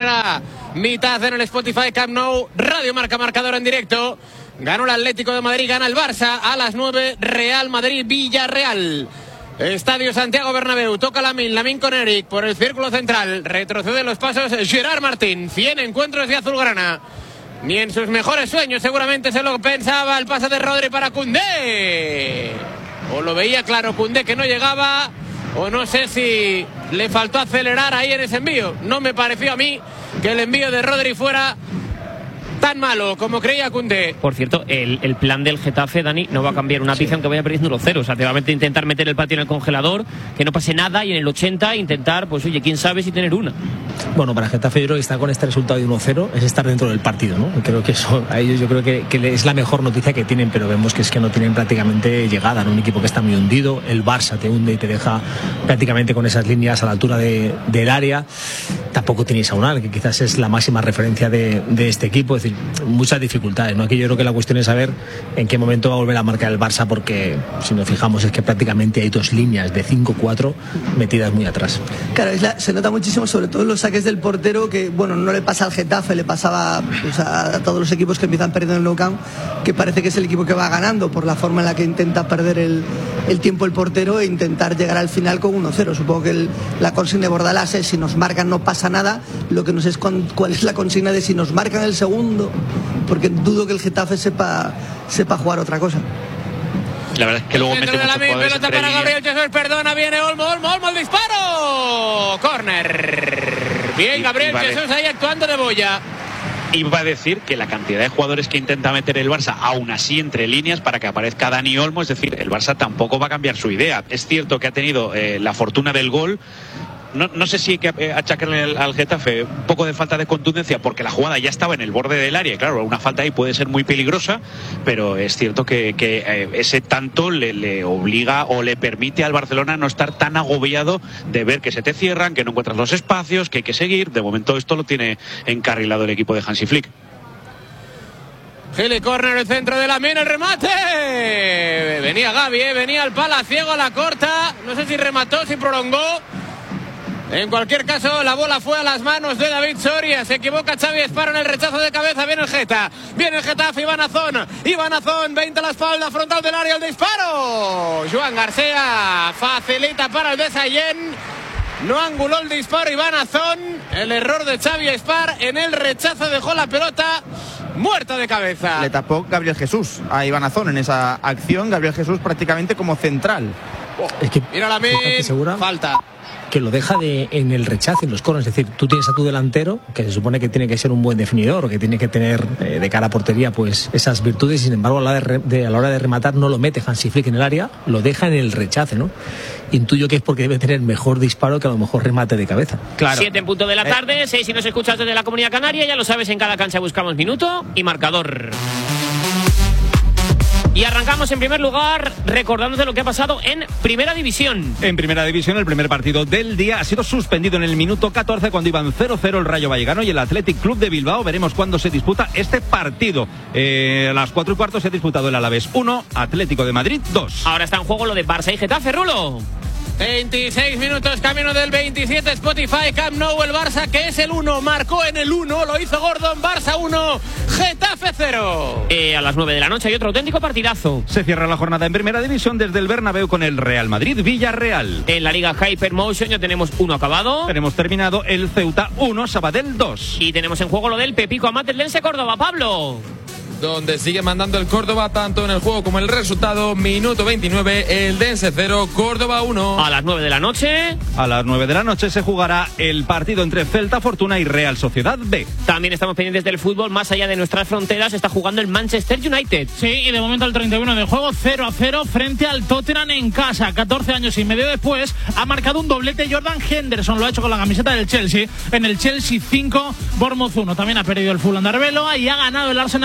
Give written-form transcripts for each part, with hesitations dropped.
primera mitad en el Spotify Camp Nou. Radio Marca marcador en directo. Ganó el Atlético de Madrid, gana el Barça. A las 9, Real Madrid, Villarreal. Estadio Santiago Bernabéu. Toca Lamine con Eric por el círculo central. Retrocede los pasos Gerard Martín. 100 encuentros de azulgrana. Ni en sus mejores sueños seguramente se lo pensaba el pase de Rodri para Koundé. O lo veía claro Koundé que no llegaba, o no sé si le faltó acelerar ahí en ese envío. No me pareció a mí que el envío de Rodri fuera tan malo como creía Koundé. Por cierto, el plan del Getafe, Dani, no va a cambiar una pizza aunque vaya perdiendo 1-0. O sea, te va a intentar meter el patio en el congelador, que no pase nada, y en el 80 intentar, pues oye, quién sabe si tener una. Bueno, para Getafe yo creo que está con este resultado de 1-0 es estar dentro del partido, ¿no? Creo que eso a ellos yo creo que es la mejor noticia que tienen, pero vemos que es que no tienen prácticamente llegada, ¿no? Un equipo que está muy hundido, el Barça te hunde y te deja prácticamente con esas líneas a la altura del área. Tampoco tenéis a Unal, que quizás es la máxima referencia de este equipo, es decir, muchas dificultades, ¿no? Aquí yo creo que la cuestión es saber en qué momento va a volver a marcar el Barça, porque si nos fijamos es que prácticamente hay dos líneas de 5-4 metidas muy atrás. Claro, se nota muchísimo, sobre todo en los saques del portero, que bueno, no le pasa al Getafe, le pasaba pues, a todos los equipos que empiezan perdiendo en el Nou Camp, que parece que es el equipo que va ganando por la forma en la que intenta perder el tiempo el portero e intentar llegar al final con 1-0. Supongo que la consigna de Bordalás es: si nos marcan no pasa nada. Lo que no sé es cuál es la consigna de si nos marcan el segundo, porque dudo que el Getafe sepa jugar otra cosa. La verdad es que luego mete muchos jugadores pelota para Gabriel Jesús, perdona, viene Olmo, el disparo. Córner. Bien, Gabriel Jesús ahí actuando de boya. Iba a decir que la cantidad de jugadores que intenta meter el Barça, aún así entre líneas, para que aparezca Dani Olmo, es decir, el Barça tampoco va a cambiar su idea. Es cierto que ha tenido la fortuna del gol. No sé si hay que achacarle al Getafe un poco de falta de contundencia, porque la jugada ya estaba en el borde del área y claro, una falta ahí puede ser muy peligrosa, pero es cierto que ese tanto le obliga o le permite al Barcelona no estar tan agobiado de ver que se te cierran, que no encuentras los espacios, que hay que seguir. De momento esto lo tiene encarrilado el equipo de Hansi Flick. Gili, córner, el centro de Lamine, el remate. Venía Gavi, venía el palaciego a la corta. No sé si remató, si prolongó. En cualquier caso, la bola fue a las manos de David Soria. Se equivoca Xavi Espar en el rechazo de cabeza. Viene el Getafe, Iván Azón, 20 a la espalda, frontal del área, el disparo. Joan García facilita para el de Sallén. No anguló el disparo Iván Azón. El error de Xavi Espar en el rechazo, dejó la pelota muerta de cabeza. Le tapó Gabriel Jesús a Iván Azón en esa acción. Gabriel Jesús prácticamente como central. Es que, mira la falta. Que lo deja en el rechazo, en los corners. Es decir, tú tienes a tu delantero, que se supone que tiene que ser un buen definidor, que tiene que tener de cara a portería pues esas virtudes, y sin embargo a la hora de rematar no lo mete Hansi Flick en el área, lo deja en el rechazo, ¿no? Intuyo que es porque debe tener mejor disparo que a lo mejor remate de cabeza. Claro. 7 en punto de la tarde, 6 si nos escuchas desde la Comunidad Canaria, ya lo sabes, en cada cancha buscamos minuto y marcador. Y arrancamos en primer lugar recordándote lo que ha pasado en Primera División. En Primera División, el primer partido del día ha sido suspendido en el minuto 14 cuando iban 0-0 el Rayo Vallecano y el Athletic Club de Bilbao. Veremos cuándo se disputa este partido. A las 4:15 se ha disputado el Alavés 1, Atlético de Madrid 2. Ahora está en juego lo de Barça y Getafe, Rulo. 26 minutos, camino del 27, Spotify Camp Nou. El Barça, que es el 1, marcó en el 1, lo hizo Gordon. Barça 1, Getafe 0. A las 9 de la noche hay otro auténtico partidazo. Se cierra la jornada en Primera División desde el Bernabéu con el Real Madrid Villarreal. En la Liga Hypermotion ya tenemos uno acabado. Tenemos terminado el Ceuta 1, Sabadell 2. Y tenemos en juego lo del Pepico Amatlense Córdoba, Pablo. Donde sigue mandando el Córdoba tanto en el juego como en el resultado. Minuto 29, el Dense 0, Córdoba 1. A las 9 de la noche. A las 9 de la noche se jugará el partido entre Celta Fortuna y Real Sociedad B. También estamos pendientes del fútbol más allá de nuestras fronteras. Está jugando el Manchester United. Sí, y de momento al 31 del juego 0-0 frente al Tottenham en casa. 14 años y medio después ha marcado un doblete Jordan Henderson. Lo ha hecho con la camiseta del Chelsea. En el Chelsea 5, Bournemouth 1. También ha perdido el Fulham de Arbelo y ha ganado el Arsenal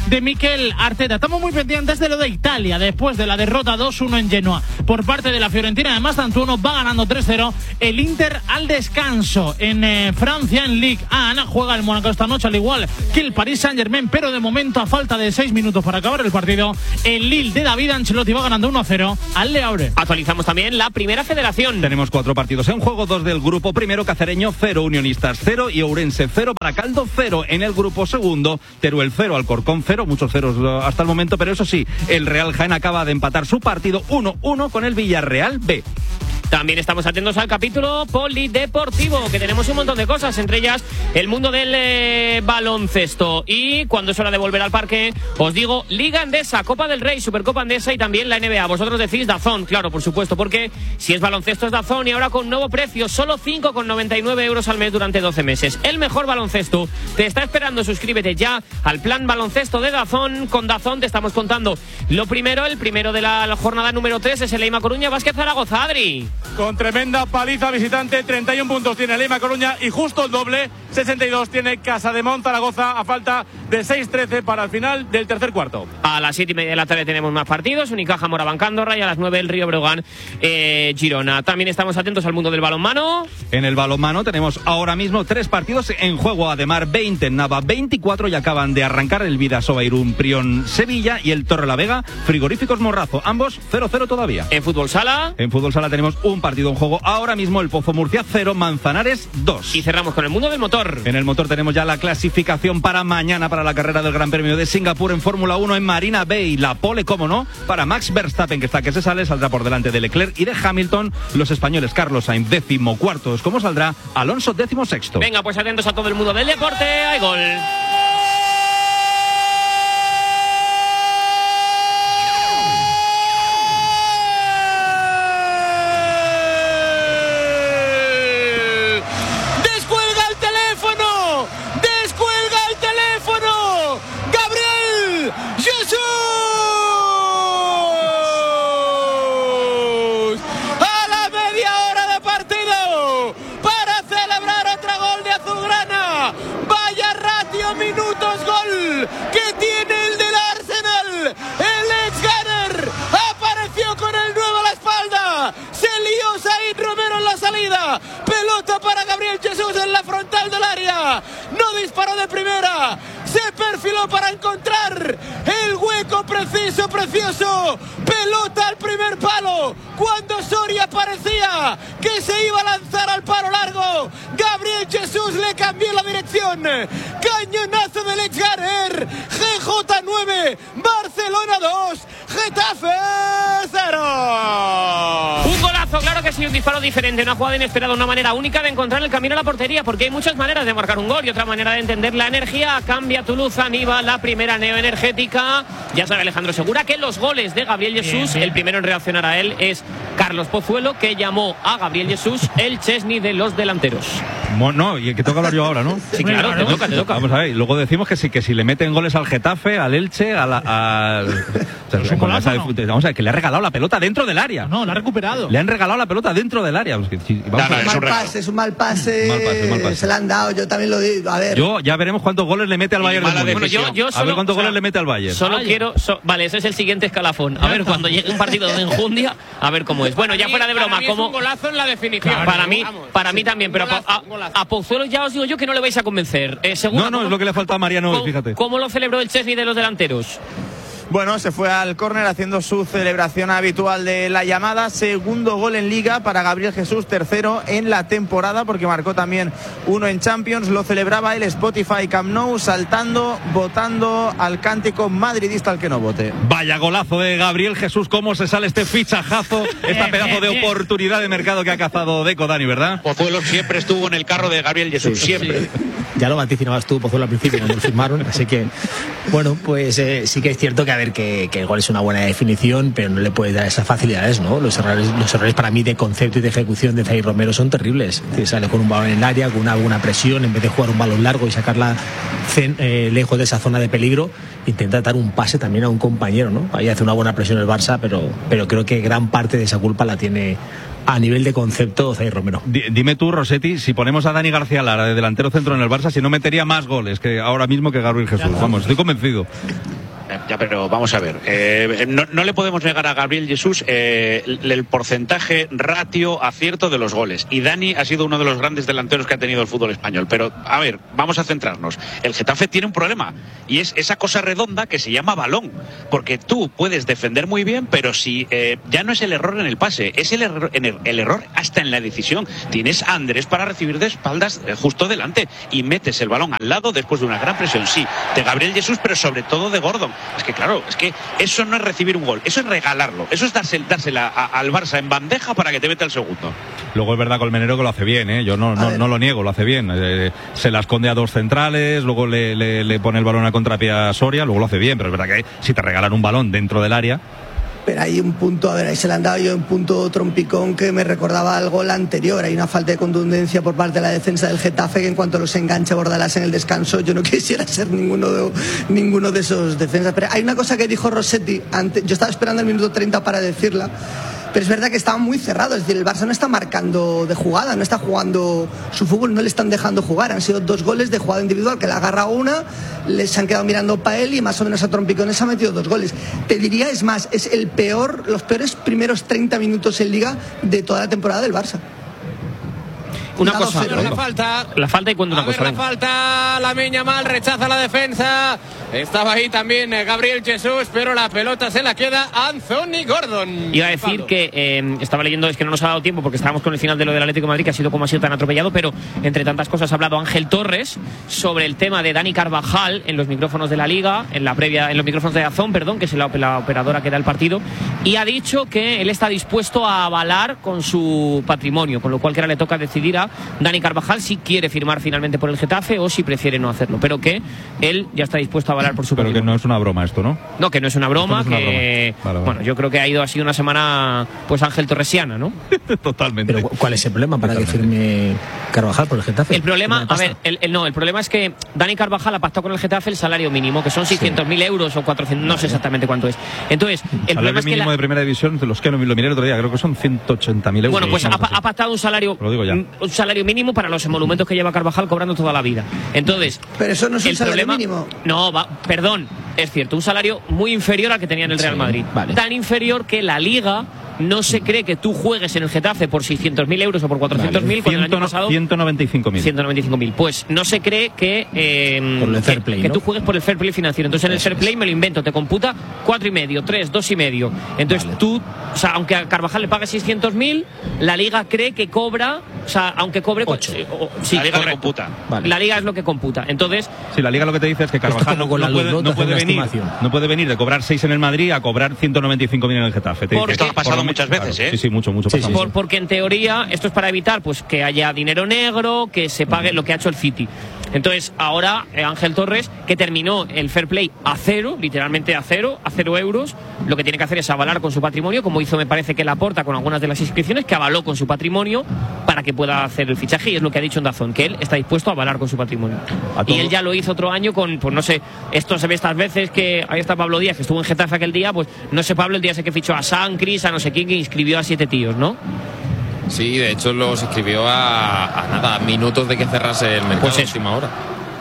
de Mikel Arteta. Estamos muy pendientes de lo de Italia, después de la derrota 2-1 en Genoa por parte de la Fiorentina de Mastantuono. Va ganando 3-0 el Inter al descanso. En Francia, en Ligue 1, juega el Mónaco esta noche, al igual que el Paris Saint-Germain, pero de momento, a falta de 6 minutos para acabar el partido, el Lille de David Ancelotti va ganando 1-0 al Le Havre. Actualizamos también la primera federación. Tenemos 4 partidos en juego, 2 del grupo primero, Cacereño 0, Unionistas 0 y Ourense 0, Baracaldo 0. En el grupo segundo, Teruel 0, Alcorcón 0, muchos ceros hasta el momento, pero eso sí, el Real Jaén acaba de empatar su partido 1-1 con el Villarreal B. También estamos atentos al capítulo polideportivo, que tenemos un montón de cosas, entre ellas el mundo del baloncesto. Y cuando es hora de volver al parque, os digo, Liga Endesa, Copa del Rey, Supercopa Endesa y también la NBA. Vosotros decís DAZN, claro, por supuesto, porque si es baloncesto es DAZN, y ahora con nuevo precio, solo 5,99 euros al mes durante 12 meses. El mejor baloncesto te está esperando. Suscríbete ya al plan baloncesto de DAZN. Con DAZN te estamos contando lo primero. El primero de la jornada número 3 es el Eima Coruña Vázquez Zaragoza. Adri. Con tremenda paliza visitante, 31 puntos tiene el Eima Coruña y justo el doble, 62 tiene Casademont Zaragoza, a falta de 6-13 para el final del tercer cuarto. A las 7:30 de la tarde tenemos más partidos, Unicaja Moraván Candorra, y a las 9 el Río Breogán Girona. También estamos atentos al mundo del balonmano. En el balonmano tenemos ahora mismo 3 partidos en juego, Ademar 20, Nava 24, y acaban de arrancar el Vidasoa Irún Prión Sevilla y el Torrelavega Frigoríficos Morrazo, ambos 0-0 todavía. En fútbol sala tenemos un partido en juego ahora mismo, el Pozo Murcia 0, Manzanares 2. Y cerramos con el mundo del motor. En el motor tenemos ya la clasificación para mañana para la carrera del Gran Premio de Singapur en Fórmula 1 en Marina Bay. La pole, como no, para Max Verstappen, que está que se sale, saldrá por delante de Leclerc y de Hamilton. Los españoles Carlos Sainz 14º, ¿cómo saldrá? Alonso 16º. Venga, pues atentos a todo el mundo del deporte. ¡Hay gol! Pelota para Gabriel Jesús en la frontal del área. No disparó de primera. Se perfiló para encontrar el hueco preciso, precioso. Pelota al primer palo. Cuando Soria parecía que se iba a lanzar al palo largo, Gabriel Jesús le cambió la dirección. Cañonazo del Exganer. GJ 9, Barcelona 2, Getafe 0. Un golazo, claro que sí, un disparo diferente, una jugada inesperada, una manera única de encontrar el camino a la portería, porque hay muchas maneras de marcar un gol y otra manera de entender la energía. Cambia tu luz, Aníbal, la primera neoenergética. Ya sabe Alejandro Segura que los goles de Gabriel Jesús, el primero en reaccionar a él es Carlos Pozuelo, que llamó a Gabriel Jesús el Chesney de los delanteros. No, y el que toca hablar yo ahora, ¿no? Sí, claro, te toca. Vamos a ver, luego decimos que si le meten goles al Getafe, al Elche, vamos a ver, que le ha regalado la pelota dentro del área. No, la ha recuperado. Le han regalado la pelota dentro del área. Es un mal pase. Se le han dado, yo también lo digo. A ver. Ya veremos cuántos goles le mete al Bayern de Múnich. Bueno, yo solo, a ver cuántos goles le mete al Bayern. Solo quiero... vale, ese es el siguiente escalafón. A ver, cuando llegue un partido de enjundia, a ver cómo es. Bueno, ya fuera de broma, para mí como... es un golazo en la definición. Para mí también, pero a Pozuelo ya os digo yo que no le vais a convencer. Seguro, no, es lo que le falta a Mariano, fíjate. ¿Cómo lo celebró el Chesney de los delanteros? Bueno, se fue al córner haciendo su celebración habitual de la llamada. Segundo gol en Liga para Gabriel Jesús, tercero en la temporada, porque marcó también uno en Champions. Lo celebraba el Spotify Camp Nou, saltando, votando al cántico madridista al que no vote. Vaya golazo de Gabriel Jesús, cómo se sale este fichajazo, esta pedazo de oportunidad de mercado que ha cazado Deco, Dani, ¿verdad? Pozuelo siempre estuvo en el carro de Gabriel Jesús, siempre. Sí. Ya lo vaticinabas tú, Pozuelo, al principio cuando lo firmaron, así que, bueno, pues sí que es cierto que que el gol es una buena definición, pero no le puedes dar esas facilidades, ¿no? Los errores para mí de concepto y de ejecución de Zaire Romero son terribles. Sale con un balón en el área, con una presión, en vez de jugar un balón largo y sacarla lejos de esa zona de peligro, intenta dar un pase también a un compañero, ¿no? Ahí hace una buena presión el Barça, pero creo que gran parte de esa culpa la tiene a nivel de concepto Zaire Romero. Dime tú, Rossetti, si ponemos a Dani García Lara de delantero centro en el Barça, si no metería más goles que ahora mismo que Gabriel Jesús. Vamos, estoy convencido. Ya, pero vamos a ver. No le podemos negar a Gabriel Jesús el porcentaje ratio acierto de los goles. Y Dani ha sido uno de los grandes delanteros que ha tenido el fútbol español. Pero, a ver, vamos a centrarnos. El Getafe tiene un problema. Y es esa cosa redonda que se llama balón. Porque tú puedes defender muy bien, pero si ya no es el error en el pase, es el error hasta en la decisión. Tienes a Andrés para recibir de espaldas justo delante. Y metes el balón al lado después de una gran presión, sí, de Gabriel Jesús, pero sobre todo de Gordon. Es que claro, es que eso no es recibir un gol, eso es regalarlo, eso es dársela al Barça en bandeja para que te meta el segundo. Luego es verdad Colmenero que lo hace bien, yo no lo niego, lo hace bien. Se la esconde a dos centrales, luego le pone el balón a contrapié a Soria, luego lo hace bien, pero es verdad que si te regalan un balón dentro del área... Pero hay un punto, a ver, ahí se le han dado yo un punto trompicón que me recordaba al gol anterior. Hay una falta de contundencia por parte de la defensa del Getafe que en cuanto los engancha Bordalás en el descanso, yo no quisiera ser ninguno de esos defensas. Pero hay una cosa que dijo Rossetti antes, yo estaba esperando el minuto 30 para decirla, pero es verdad que estaba muy cerrado. Es decir, el Barça no está marcando de jugada, no está jugando su fútbol, no le están dejando jugar. Han sido 2 goles de jugada individual, que le agarra una, les han quedado mirando para él y más o menos a trompicones ha metido 2 goles. Te diría, es más, es los peores primeros 30 minutos en Liga de toda la temporada del Barça. Una cosa, la falta y cuando una cosa. La falta, Lamine Yamal rechaza la defensa. Estaba ahí también Gabriel Jesús, pero la pelota se la queda Anthony Gordon. Iba a decir que estaba leyendo, es que no nos ha dado tiempo porque estábamos con el final de lo del Atlético de Madrid, que ha sido como ha sido tan atropellado, pero entre tantas cosas ha hablado Ángel Torres sobre el tema de Dani Carvajal en los micrófonos de la Liga, en los micrófonos de DAZN, perdón, que es la operadora que da el partido, y ha dicho que él está dispuesto a avalar con su patrimonio, con lo cual que ahora le toca decidir a Dani Carvajal si quiere firmar finalmente por el Getafe o si prefiere no hacerlo, pero que él ya está dispuesto a avalar por su patrimonio. Pero que no es una broma esto, ¿no? No, que no es una broma, no es una que broma. Vale. Bueno, yo creo que ha sido una semana pues Ángel Torresiana, ¿no? Totalmente. Pero ¿cuál es el problema para que firme Carvajal por el Getafe? El problema, a ver, el problema es que Dani Carvajal ha pactado con el Getafe el salario mínimo, que son 600.000 euros o 400, no sé exactamente cuánto es. Entonces, el problema es que mínimo de primera división, de los que lo miré el otro día, creo que son 180.000 euros. Bueno, pues ha pactado un salario mínimo para los emolumentos que lleva Carvajal cobrando toda la vida. Entonces, pero eso no es un salario mínimo. No, perdón, es cierto, un salario muy inferior al que tenía en el Real Madrid. Vale. Tan inferior que la Liga no se cree que tú juegues en el Getafe por 600.000 euros o por 400.000 cuando el año pasado 195.000. Pues no se cree que por el fair play, que ¿no? tú juegues por el fair play financiero. Entonces en el fair play me lo invento, te computa 4,5, 3, 2,5. Entonces tú, o sea, aunque a Carvajal le pague 600.000, la Liga cree que cobra, o sea, aunque cobre 8. Sí, la Liga correcto. le computa. Vale. La Liga es lo que computa. Entonces, sí, la Liga lo que te dice es que Carvajal no puede venir de cobrar 6 en el Madrid a cobrar 195.000 en el Getafe. Esto ha pasado muchas veces, claro. Sí, mucho. Porque en teoría esto es para evitar pues que haya dinero negro, que se pague lo que ha hecho el City. Entonces ahora Ángel Torres, que terminó el fair play a 0, literalmente a 0 euros, lo que tiene que hacer es avalar con su patrimonio, como hizo me parece que Laporta con algunas de las inscripciones, que avaló con su patrimonio para que pueda hacer el fichaje, y es lo que ha dicho en DAZN, que él está dispuesto a avalar con su patrimonio. Y él ya lo hizo otro año con, pues no sé, esto se ve estas veces que ahí está Pablo Díaz, que estuvo en Getafe aquel día, pues no sé, Pablo, el día ese que fichó a Sancris, a no sé quién, que inscribió a 7 tíos, ¿no? Sí, de hecho los escribió a minutos de que cerrase el mercado, pues última hora.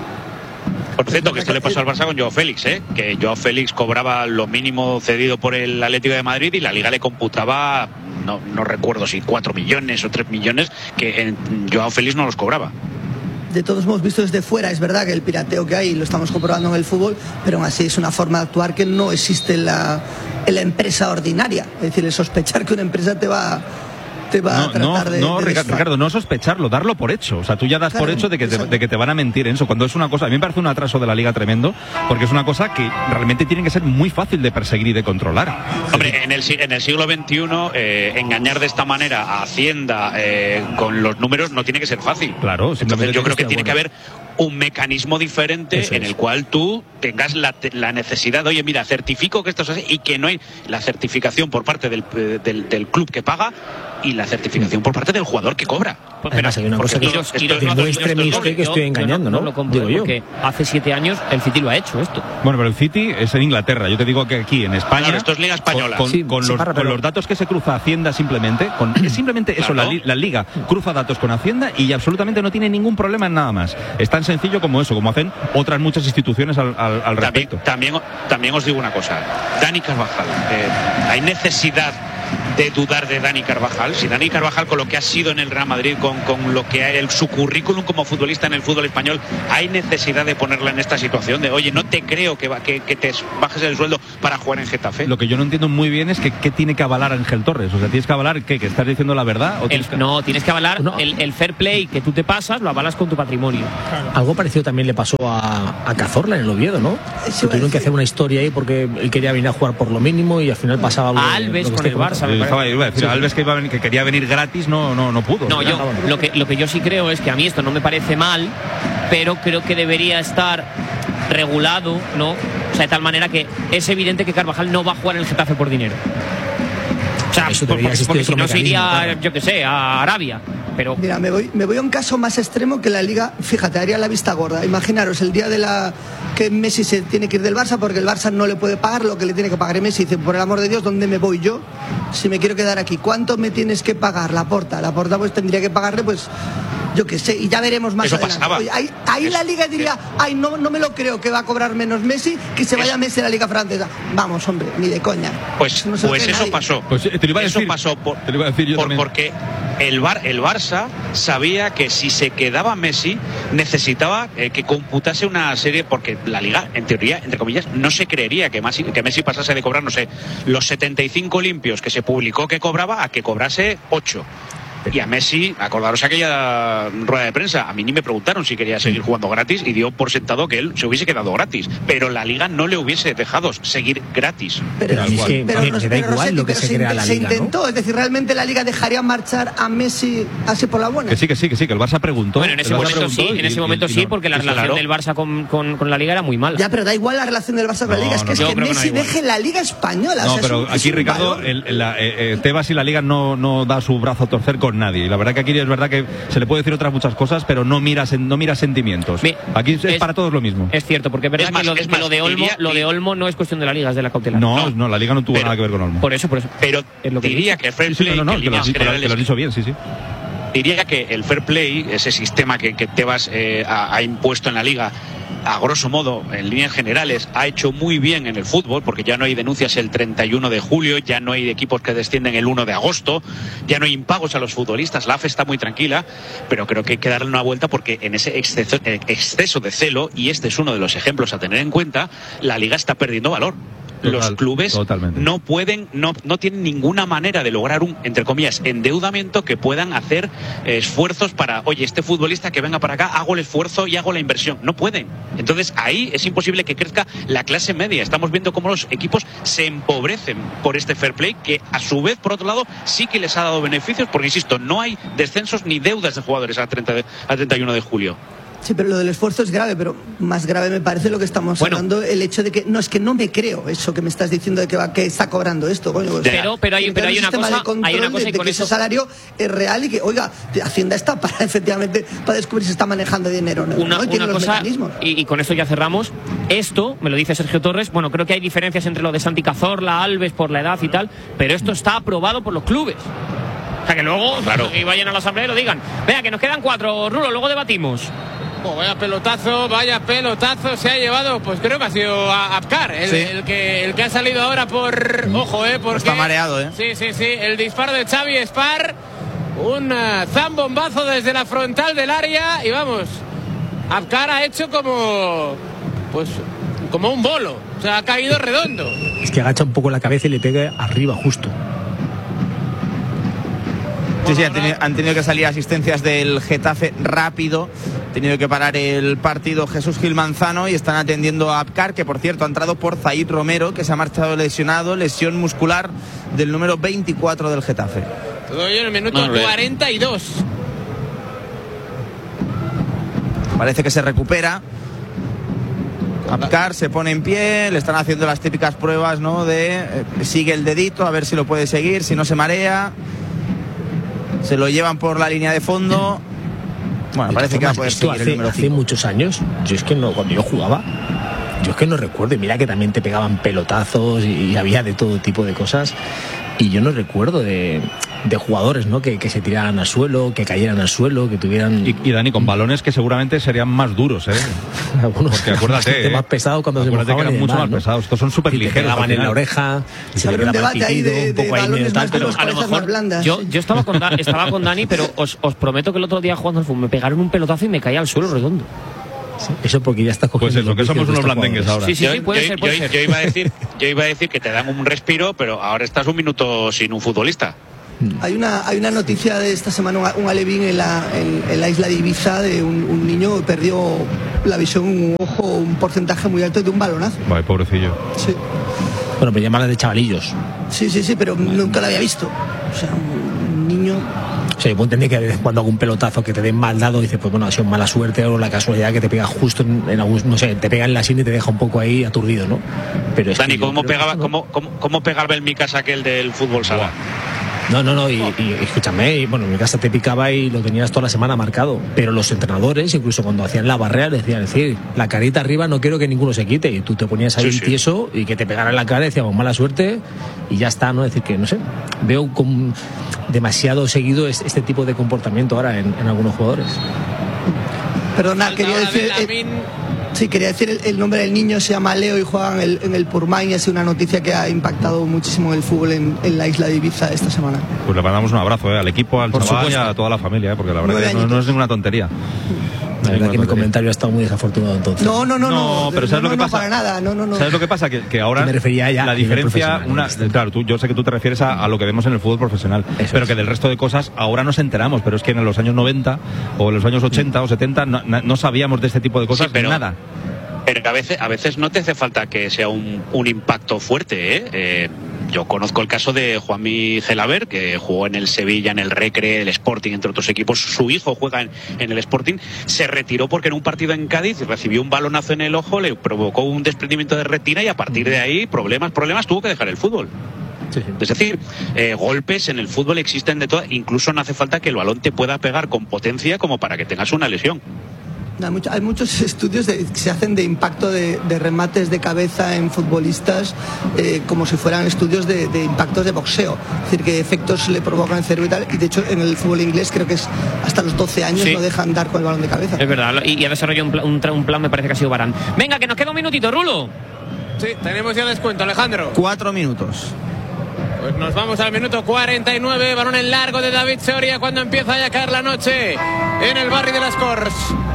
Por cierto, que esto le pasó al Barça con Joao Félix, que Joao Félix cobraba lo mínimo cedido por el Atlético de Madrid y la Liga le computaba, no recuerdo si 4 millones o 3 millones, que en Joao Félix no los cobraba. De todos hemos visto desde fuera, es verdad que el pirateo que hay lo estamos comprobando en el fútbol, pero aún así es una forma de actuar que no existe en la empresa ordinaria. Es decir, el sospechar que una empresa te va a tratar de Ricardo, no sospecharlo, darlo por hecho. O sea, tú ya das por hecho de que te van a mentir en eso. Cuando es una cosa, a mí me parece un atraso de la Liga tremendo, porque es una cosa que realmente tiene que ser muy fácil de perseguir y de controlar. Hombre, en el siglo XXI, engañar de esta manera a Hacienda con los números no tiene que ser fácil. Claro, entonces yo creo que tiene que haber un mecanismo diferente en el cual tú tengas la necesidad de, oye, mira, certifico que esto es así, y que no hay la certificación por parte del club que paga y la certificación por parte del jugador que cobra. Además, hay una cosa que muy extremista que estoy engañando, ¿no? Digo yo. Porque hace 7 años el City lo ha hecho esto. Bueno, pero el City es en Inglaterra. Yo te digo que aquí en España, claro, esto es Liga Española. Con los datos que se cruza Hacienda simplemente eso, claro. la Liga cruza datos con Hacienda y absolutamente no tiene ningún problema en nada más. Es tan sencillo como eso, como hacen otras muchas instituciones al respecto. También os digo una cosa, Dani Carvajal, hay necesidad de dudar de Dani Carvajal. Si Dani Carvajal, con lo que ha sido en el Real Madrid, con lo que hay, su currículum como futbolista en el fútbol español, hay necesidad de ponerla en esta situación de, oye, no te creo que te bajes el sueldo para jugar en Getafe. Lo que yo no entiendo muy bien es que qué tiene que avalar Ángel Torres. O sea, ¿tienes que avalar qué? ¿Que estás diciendo la verdad? ¿O no, tienes que avalar el fair play que tú te pasas, lo avalas con tu patrimonio. Claro. Algo parecido también le pasó a Cazorla en el Oviedo, ¿no? Sí, tuvieron que hacer una historia ahí porque él quería venir a jugar por lo mínimo y al final pasaba algo. A Alves con el Barça, me parece. Iba a decir, Alves que quería venir gratis no pudo. No, yo lo que yo sí creo es que a mí esto no me parece mal, pero creo que debería estar regulado, ¿no? O sea, de tal manera que es evidente que Carvajal no va a jugar en el Getafe por dinero. O sea, porque si no se iría, yo qué sé, a Arabia. Pero... Mira, me voy a un caso más extremo que la Liga, fíjate, haría la vista gorda. Imaginaros el día que Messi se tiene que ir del Barça porque el Barça no le puede pagar lo que le tiene que pagar Messi. Dice, por el amor de Dios, ¿dónde me voy yo si me quiero quedar aquí? ¿Cuánto me tienes que pagar? Laporta pues tendría que pagarle, pues yo qué sé, y ya veremos más adelante. Oye, ahí la Liga diría, ay, no me lo creo que va a cobrar menos Messi, que se vaya Messi a la Liga francesa. Vamos, hombre, ni de coña. Pues eso pasó. Pues te lo iba a decir. Eso pasó porque el Barça sabía que si se quedaba Messi necesitaba que computase una serie, porque la Liga, en teoría, entre comillas, no se creería que Messi pasase de cobrar, no sé, los 75 limpios que se publicó que cobraba a que cobrase 8. Y a Messi, acordaros aquella rueda de prensa, a mí ni me preguntaron si quería seguir jugando gratis y dio por sentado que él se hubiese quedado gratis, pero la Liga no le hubiese dejado seguir gratis. Pero a mí me da igual lo que se crea la Liga, se intentó, ¿no? Es decir, ¿realmente la Liga dejaría marchar a Messi así por la buena? Que sí, que el Barça preguntó. Bueno, en ese momento sí, porque la relación del Barça con la Liga era muy mala. Ya, pero da igual la relación del Barça con la Liga, es que Messi deje la Liga española. No, pero aquí, Ricardo, Tebas y la Liga no da su brazo a torcer con nadie. Y la verdad que aquí es verdad que se le puede decir otras muchas cosas, pero no mira sentimientos. Aquí es para todos lo mismo. Es cierto, porque es verdad que lo de Olmo no es cuestión de la Liga, es de la cautelar. No, la Liga no tuvo nada que ver con Olmo. Por eso. Pero diría que el fair play, que lo has dicho bien, sí. Diría que el fair play, ese sistema que Tebas ha impuesto en la Liga, a grosso modo, en líneas generales, ha hecho muy bien en el fútbol, porque ya no hay denuncias el 31 de julio, ya no hay equipos que descienden el 1 de agosto, ya no hay impagos a los futbolistas, la AFE está muy tranquila, pero creo que hay que darle una vuelta porque en ese exceso de celo, y este es uno de los ejemplos a tener en cuenta, la Liga está perdiendo valor. Los clubes no pueden, no tienen ninguna manera de lograr un, entre comillas, endeudamiento que puedan hacer esfuerzos para, oye, este futbolista que venga para acá, hago el esfuerzo y hago la inversión. No pueden. Entonces ahí es imposible que crezca la clase media. Estamos viendo cómo los equipos se empobrecen por este fair play, que a su vez, por otro lado, sí que les ha dado beneficios, porque insisto, no hay descensos ni deudas de jugadores a 31 de julio. Sí, pero lo del esfuerzo es grave, pero más grave me parece lo que estamos hablando, el hecho de que es que no me creo eso que me estás diciendo de que está cobrando esto, coño. Pero hay una cosa, y con que ese salario es real y que, oiga, Hacienda está para efectivamente para descubrir si está manejando dinero, ¿no? Una tiene los cosa, mecanismos. Y con esto ya cerramos. Esto, me lo dice Sergio Torres, bueno, creo que hay diferencias entre lo de Santi Cazorla, Alves, por la edad y tal, pero esto está aprobado por los clubes. O sea, que luego, y vayan a la asamblea y lo digan. Venga, que nos quedan 4, Rulo, luego debatimos. Vaya pelotazo se ha llevado, pues creo que ha sido a Apcar, el que ha salido ahora por... Ojo, porque... Está mareado, Sí, el disparo de Xavi Espar, un zambombazo desde la frontal del área y vamos, Apcar ha hecho como un bolo, o sea, ha caído redondo. Es que agacha un poco la cabeza y le pega arriba justo. Sí, han tenido que salir asistencias del Getafe rápido, han tenido que parar el partido Jesús Gil Manzano y están atendiendo a Apcar, que por cierto ha entrado por Zaid Romero, que se ha marchado lesionado, lesión muscular del número 24 del Getafe. Todo ello en el minuto 42. Parece que se recupera. Apcar se pone en pie, le están haciendo las típicas pruebas, ¿no? Sigue el dedito, a ver si lo puede seguir, si no se marea. Se lo llevan por la línea de fondo. Bueno, parece que va a poder seguir el número 5. Hace muchos años, cuando yo jugaba, yo es que no recuerdo, y mira que también te pegaban pelotazos y había de todo tipo de cosas, y yo no recuerdo de jugadores, ¿no? Que se tiraran al suelo, que cayeran al suelo, que tuvieran... Y Dani, con balones que seguramente serían más duros, ¿eh? Algunos porque acuérdate, más pesados cuando se mojaban, que eran mucho más pesados. Estos son súper ligeros. Te pegaban en la oreja, se le quedaba el pitido, un poco ahí medio tal, pero a lo mejor yo estaba con Dani, pero os prometo que el otro día jugando al fútbol me pegaron un pelotazo y me caía al suelo redondo. Sí, eso porque ya estás cogiendo. Pues eso, que somos unos blandengues ahora. Sí, puede ser. Yo iba a decir que te dan un respiro, pero ahora estás un minuto sin un futbolista. Hay una noticia de esta semana, un alevín en la isla de Ibiza, de un niño que perdió la visión, un ojo, un porcentaje muy alto de un balonazo. Vale, pobrecillo. Sí. Bueno, pero llaman de chavalillos. Sí, pero nunca lo había visto. O sea, un niño... O sea, yo puedo entender que de vez en cuando algún pelotazo que te den mal dado, dices, pues bueno, ha sido mala suerte o la casualidad que te pega justo en algún, no sé, te pega en la sien y te deja un poco ahí aturdido, ¿no? Pero es Dani, ¿cómo pegaba el Micas aquel del fútbol sala? No, y escúchame, bueno, en mi casa te picaba y lo tenías toda la semana marcado, pero los entrenadores, incluso cuando hacían la barrera, decían, decir, la carita arriba no quiero que ninguno se quite, y tú te ponías ahí tieso y que te pegara en la cara y decíamos, mala suerte, y ya está, ¿no? Es decir, que no sé, veo con demasiado seguido este tipo de comportamiento ahora en algunos jugadores. Perdona, quería decir... Sí, quería decir el nombre del niño, se llama Leo y juega en el Purmain, y es una noticia que ha impactado muchísimo el fútbol en la isla de Ibiza esta semana. Pues le mandamos un abrazo al equipo, al chaval y a toda la familia, porque la verdad que no es ninguna tontería. La verdad que mi comentario ha estado muy desafortunado entonces. No, pero ¿sabes lo que pasa? Para nada, no. ¿Sabes lo que pasa? Que ahora me refería ya la diferencia, claro, yo sé que tú te refieres a lo que vemos en el fútbol profesional, pero que del resto de cosas ahora nos enteramos, pero es que en los años 90 o en los años 80 o 70 no sabíamos de este tipo de cosas, pero nada. Pero a veces no te hace falta que sea un impacto fuerte, ¿eh? Yo conozco el caso de Juanmi Gelabert, que jugó en el Sevilla, en el Recre, el Sporting, entre otros equipos. Su hijo juega en el Sporting. Se retiró porque en un partido en Cádiz recibió un balonazo en el ojo, le provocó un desprendimiento de retina y a partir de ahí, problemas, tuvo que dejar el fútbol. Sí. Es decir, golpes en el fútbol existen de todas. Incluso no hace falta que el balón te pueda pegar con potencia como para que tengas una lesión. Hay muchos estudios que se hacen de impacto de remates de cabeza en futbolistas, como si fueran estudios de impactos de boxeo, es decir, que efectos le provocan el cerebro y tal, y de hecho en el fútbol inglés creo que es hasta los 12 años no dejan dar con el balón de cabeza. Es verdad, y ha desarrollado un plan, me parece que ha sido Varane. Venga, que nos queda un minutito, Rulo. Sí, tenemos ya descuento, Alejandro. 4 minutos. Pues nos vamos al minuto 49, balón en largo de David Soria cuando empieza ya a caer la noche en el barri de les Corts.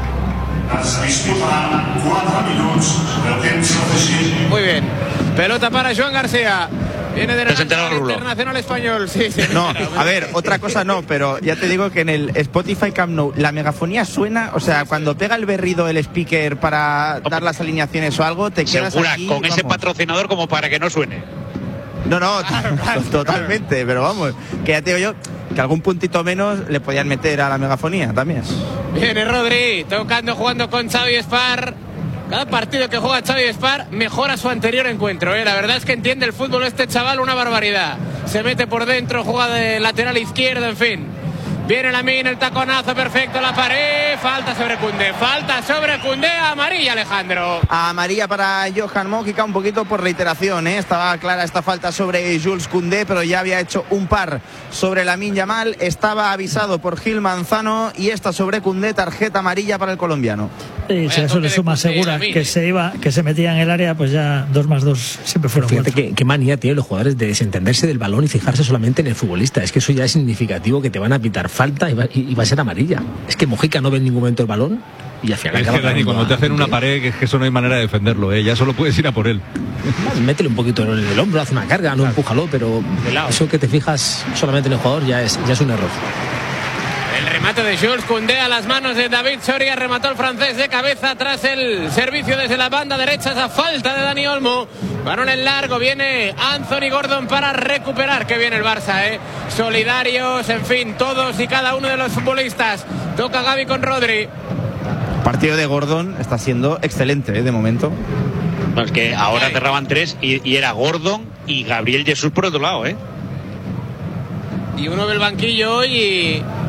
Muy bien, pelota para Joan García. Viene de Internacional Español. Sí. No, a ver, otra cosa no, pero ya te digo que en el Spotify Camp Nou la megafonía suena, o sea, cuando pega el berrido el speaker para dar las alineaciones o algo, te quedas aquí, con ese patrocinador como para que no suene. No, totalmente, pero vamos, que ya te digo yo que algún puntito menos le podían meter a la megafonía también. Viene Rodri, jugando con Xavi Espar. Cada partido que juega Xavi Espar mejora su anterior encuentro, La verdad es que entiende el fútbol este chaval, una barbaridad. Se mete por dentro, juega de lateral izquierdo, en fin. Viene Lamine, el taconazo perfecto, la pared, falta sobre Koundé, amarilla, Alejandro. Amarilla para Johan Mojica, un poquito por reiteración, Estaba clara esta falta sobre Jules Koundé, pero ya había hecho un par sobre Lamine Yamal, estaba avisado por Gil Manzano y esta sobre Koundé, tarjeta amarilla para el colombiano. Sí, si a eso le suma Segura, que se metía en el área, pues ya 2 más 2 siempre fueron. Fíjate qué manía tienen los jugadores de desentenderse del balón y fijarse solamente en el futbolista. Es que eso ya es significativo, que te van a pitar falta y va a ser amarilla. Es que Mojica no ve en ningún momento el balón y al final acaba Dani, cuando te hacen una pared, que eso no hay manera de defenderlo, ya solo puedes ir a por él. Métele un poquito en el hombro, haz una carga, no empújalo, pero eso que te fijas solamente en el jugador ya es un error. El remate de Jules Koundé a las manos de David Soria, remató el francés de cabeza tras el servicio desde la banda derecha, esa falta de Dani Olmo. Balón en largo, viene Anthony Gordon para recuperar, que viene el Barça, solidarios, en fin, todos y cada uno de los futbolistas. Toca Gavi con Rodri. El partido de Gordon está siendo excelente, de momento. No, es que ahora cerraban 3 y era Gordon y Gabriel Jesús por otro lado, Y uno del banquillo hoy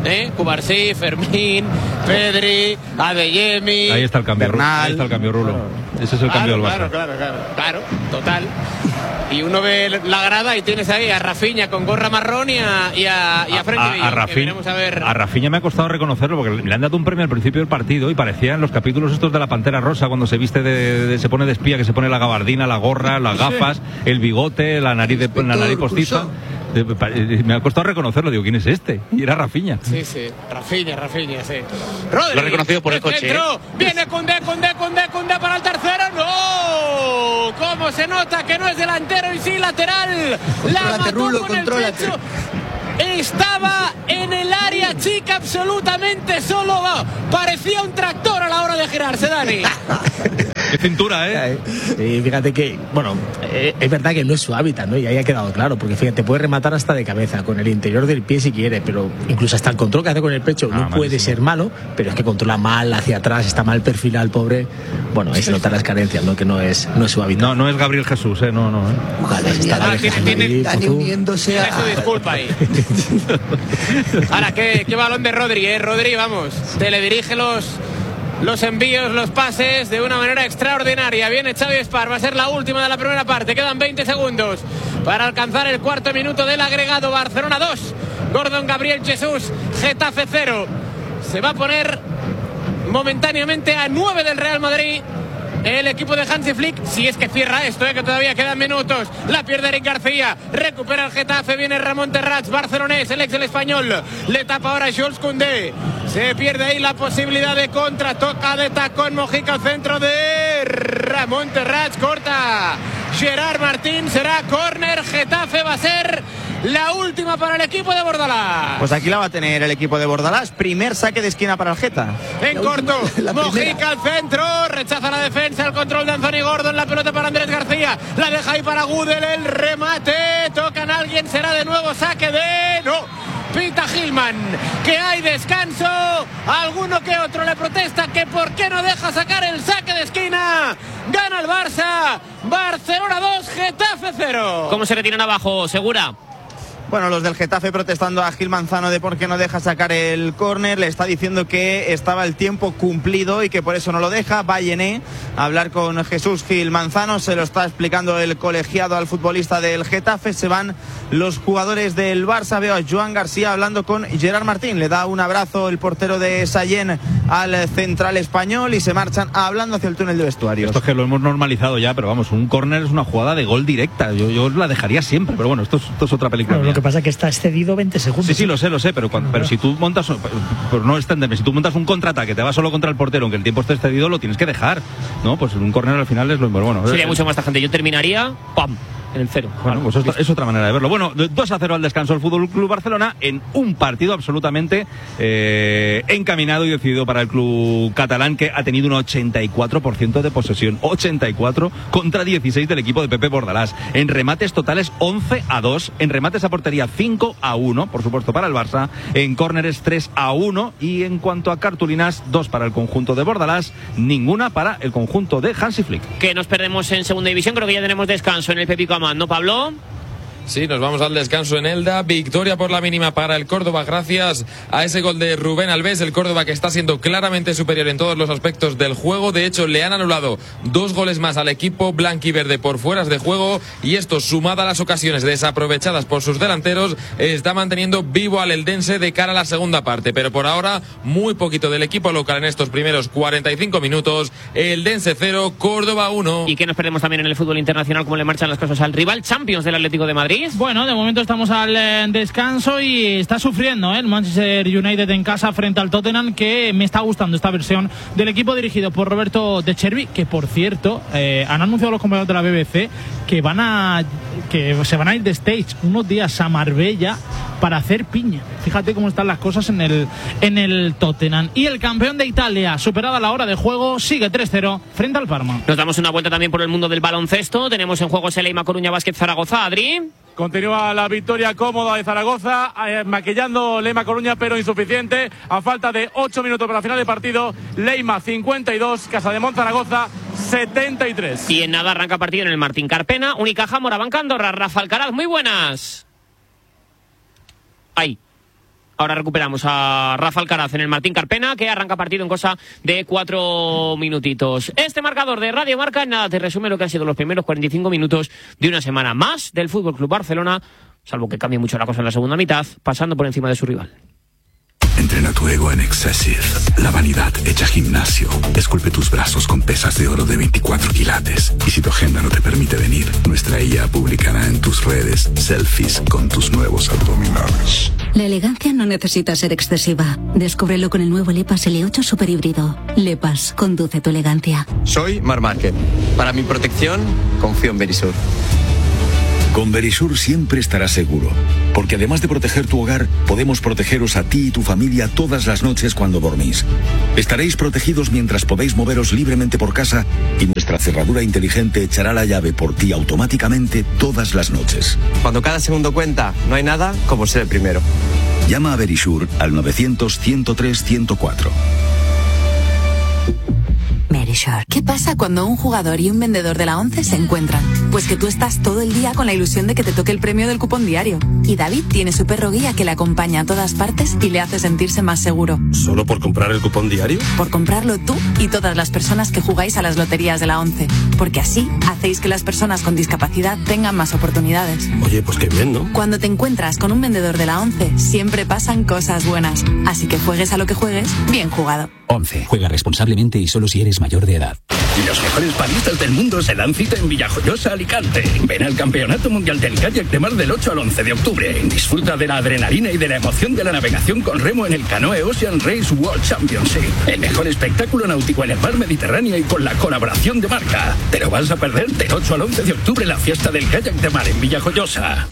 Cubarsí, Fermín, Pedri, Adeyemi. Ahí está el cambio, ahí está el cambio, Rulo. Ese es el cambio del Barça. Claro, total. Y uno ve la grada y tienes ahí a Rafinha con gorra marrón y a Frenkie de Jong, a Rafinha me ha costado reconocerlo porque le han dado un premio al principio del partido y parecía en los capítulos estos de la Pantera Rosa cuando se viste se pone de espía, que se pone la gabardina, la gorra, las gafas, el bigote, la nariz postiza. Me ha costado reconocerlo, digo, ¿quién es este? Y era Rafinha. Sí, Rafinha, sí. Rodri, lo ha reconocido por el coche. Viene Koundé para el tercero. ¡No! ¿Cómo se nota que no es delantero y sí lateral? La mató con el pecho. Estaba en el área chica absolutamente solo. Parecía un tractor a la hora de girarse, Dani. Qué cintura, ¿eh? Sí, fíjate que, bueno, es verdad que no es su hábitat, ¿no? Y ahí ha quedado claro, porque fíjate, puede rematar hasta de cabeza, con el interior del pie si quiere, pero incluso hasta el control que hace con el pecho no puede ser malo, pero es que controla mal hacia atrás, está mal perfilado el pobre. Bueno, ahí se notan las carencias, ¿no? Que no es su hábitat. No es Gabriel Jesús, ¿eh? No. Ojalá Dani uniéndose a... Eso, disculpa ahí. Ahora, qué balón de Rodri, Rodri, vamos, te le dirige los envíos, los pases de una manera extraordinaria. Viene Xavi Espar, va a ser la última de la primera parte. Quedan 20 segundos para alcanzar el cuarto minuto del agregado. Barcelona 2, Gordon Gabriel Jesús, Getafe 0. Se va a poner momentáneamente a 9 del Real Madrid el equipo de Hansi Flick, si es que cierra esto, que todavía quedan minutos. La pierde Eric García, recupera el Getafe, viene Ramón Terrats, barcelonés, el ex del Español, le tapa ahora Jules Koundé, se pierde ahí la posibilidad de contra, toca de tacón Mojica al centro de Ramón Terrats, corta Gerard Martín, será córner. Getafe va a ser la última para el equipo de Bordalás. Pues aquí la va a tener el equipo de Bordalás. Primer saque de esquina para el Geta. En corto, Mojica al centro, rechaza la defensa, el control de Anthony Gordon, la pelota para Andrés García, la deja ahí para Gudel, el remate, tocan a alguien, será de nuevo saque de... No, pita Gilman, que hay descanso, alguno que otro le protesta que por qué no deja sacar el saque de esquina. Gana el Barça, Barcelona 2, Getafe 0. ¿Cómo se retiran abajo, Segura? Bueno, los del Getafe protestando a Gil Manzano de por qué no deja sacar el córner. Le está diciendo que estaba el tiempo cumplido y que por eso no lo deja. Va Yené a hablar con Jesús Gil Manzano. Se lo está explicando el colegiado al futbolista del Getafe. Se van los jugadores del Barça. Veo a Joan García hablando con Gerard Martín. Le da un abrazo el portero de Sallent al central español y se marchan hablando hacia el túnel de vestuarios. Esto es que lo hemos normalizado ya, pero vamos, un córner es una jugada de gol directa. Yo la dejaría siempre, pero bueno, esto es otra película. Lo que pasa es que está excedido 20 segundos. Sí, lo sé, pero si tú montas, por no extenderme, si tú montas un contraataque, te vas solo contra el portero, aunque el tiempo esté excedido, lo tienes que dejar, ¿no? Pues un córner al final es lo bueno. Sería mucho más tajante. Yo terminaría, ¡pam!, en el 0. Bueno, pues es otra manera de verlo. Bueno, 2-0 al descanso el Fútbol Club Barcelona en un partido absolutamente encaminado y decidido para el club catalán, que ha tenido un 84% de posesión, 84 contra 16 del equipo de Pepe Bordalás. En remates totales 11-2, en remates a portería 5-1, por supuesto para el Barça, en córneres 3-1 y en cuanto a cartulinas 2 para el conjunto de Bordalás, ninguna para el conjunto de Hansi Flick. Que nos perdemos en segunda división, creo que ya tenemos descanso en el Pepico Amán, ¿no, Pablo? Sí, nos vamos al descanso en Elda. Victoria por la mínima para el Córdoba gracias a ese gol de Rubén Alves. El Córdoba que está siendo claramente superior en todos los aspectos del juego. De hecho, le han anulado 2 goles más al equipo blanquiverde por fueras de juego. Y esto, sumado a las ocasiones desaprovechadas por sus delanteros, está manteniendo vivo al eldense de cara a la segunda parte. Pero por ahora, muy poquito del equipo local en estos primeros 45 minutos. Eldense 0, Córdoba 1. ¿Y qué nos perdemos también en el fútbol internacional? ¿Cómo le marchan las cosas al rival Champions del Atlético de Madrid? Bueno, de momento estamos al descanso y está sufriendo el Manchester United en casa frente al Tottenham, que me está gustando esta versión del equipo dirigido por Roberto De Zerbi, que por cierto han anunciado los compañeros de la BBC que se van a ir de stage unos días a Marbella para hacer piña. Fíjate cómo están las cosas en el Tottenham. Y el campeón de Italia, superada la hora de juego, sigue 3-0 frente al Parma. Nos damos una vuelta también por el mundo del baloncesto. Tenemos en juego Leima Coruña Basket Zaragoza. Adri. Continúa la victoria cómoda de Zaragoza, maquillando Leima Coruña, pero insuficiente. A falta de 8 minutos para la final de partido, Leima 52, Casademont Zaragoza 73. Y en nada arranca partido en el Martín Carpena. Unicaja Morabanca Andorra. Rafa Alcaraz, muy buenas. Ahí. Ahora recuperamos a Rafa Alcaraz en el Martín Carpena, que arranca partido en cosa de 4 minutitos. Este marcador de Radio Marca, nada, te resume lo que han sido los primeros 45 minutos de una semana más del Fútbol Club Barcelona, salvo que cambie mucho la cosa en la segunda mitad, pasando por encima de su rival. Entrena tu ego en Excessive. La vanidad hecha gimnasio. Esculpe tus brazos con pesas de oro de 24 quilates. Y si tu agenda no te permite venir, nuestra IA publicará en tus redes selfies con tus nuevos abdominales. La elegancia no necesita ser excesiva. Descúbrelo con el nuevo Lepas L8 Super Híbrido. Lepas, conduce tu elegancia. Soy Marc Márquez. Para mi protección, confío en Verisur. Con Verisur siempre estarás seguro, porque además de proteger tu hogar, podemos protegeros a ti y tu familia todas las noches cuando dormís. Estaréis protegidos mientras podéis moveros libremente por casa y nuestra cerradura inteligente echará la llave por ti automáticamente todas las noches. Cuando cada segundo cuenta, no hay nada como ser el primero. Llama a Verisur al 900-103-104. Verisur. ¿Qué pasa cuando un jugador y un vendedor de la ONCE se encuentran? Pues que tú estás todo el día con la ilusión de que te toque el premio del cupón diario. Y David tiene su perro guía que le acompaña a todas partes y le hace sentirse más seguro. ¿Solo por comprar el cupón diario? Por comprarlo tú y todas las personas que jugáis a las loterías de la ONCE. Porque así hacéis que las personas con discapacidad tengan más oportunidades. Oye, pues qué bien, ¿no? Cuando te encuentras con un vendedor de la ONCE, siempre pasan cosas buenas. Así que juegues a lo que juegues, bien jugado. ONCE. Juega responsablemente y solo si eres mayor de edad. Los mejores paristas del mundo se dan cita en Villajoyosa, Alicante. Ven al Campeonato Mundial del Kayak de Mar del 8 al 11 de octubre. Disfruta de la adrenalina y de la emoción de la navegación con remo en el Canoe Ocean Race World Championship. El mejor espectáculo náutico en el mar Mediterráneo y con la colaboración de Marca. Te lo vas a perder del 8 al 11 de octubre, la fiesta del kayak de mar en Villajoyosa.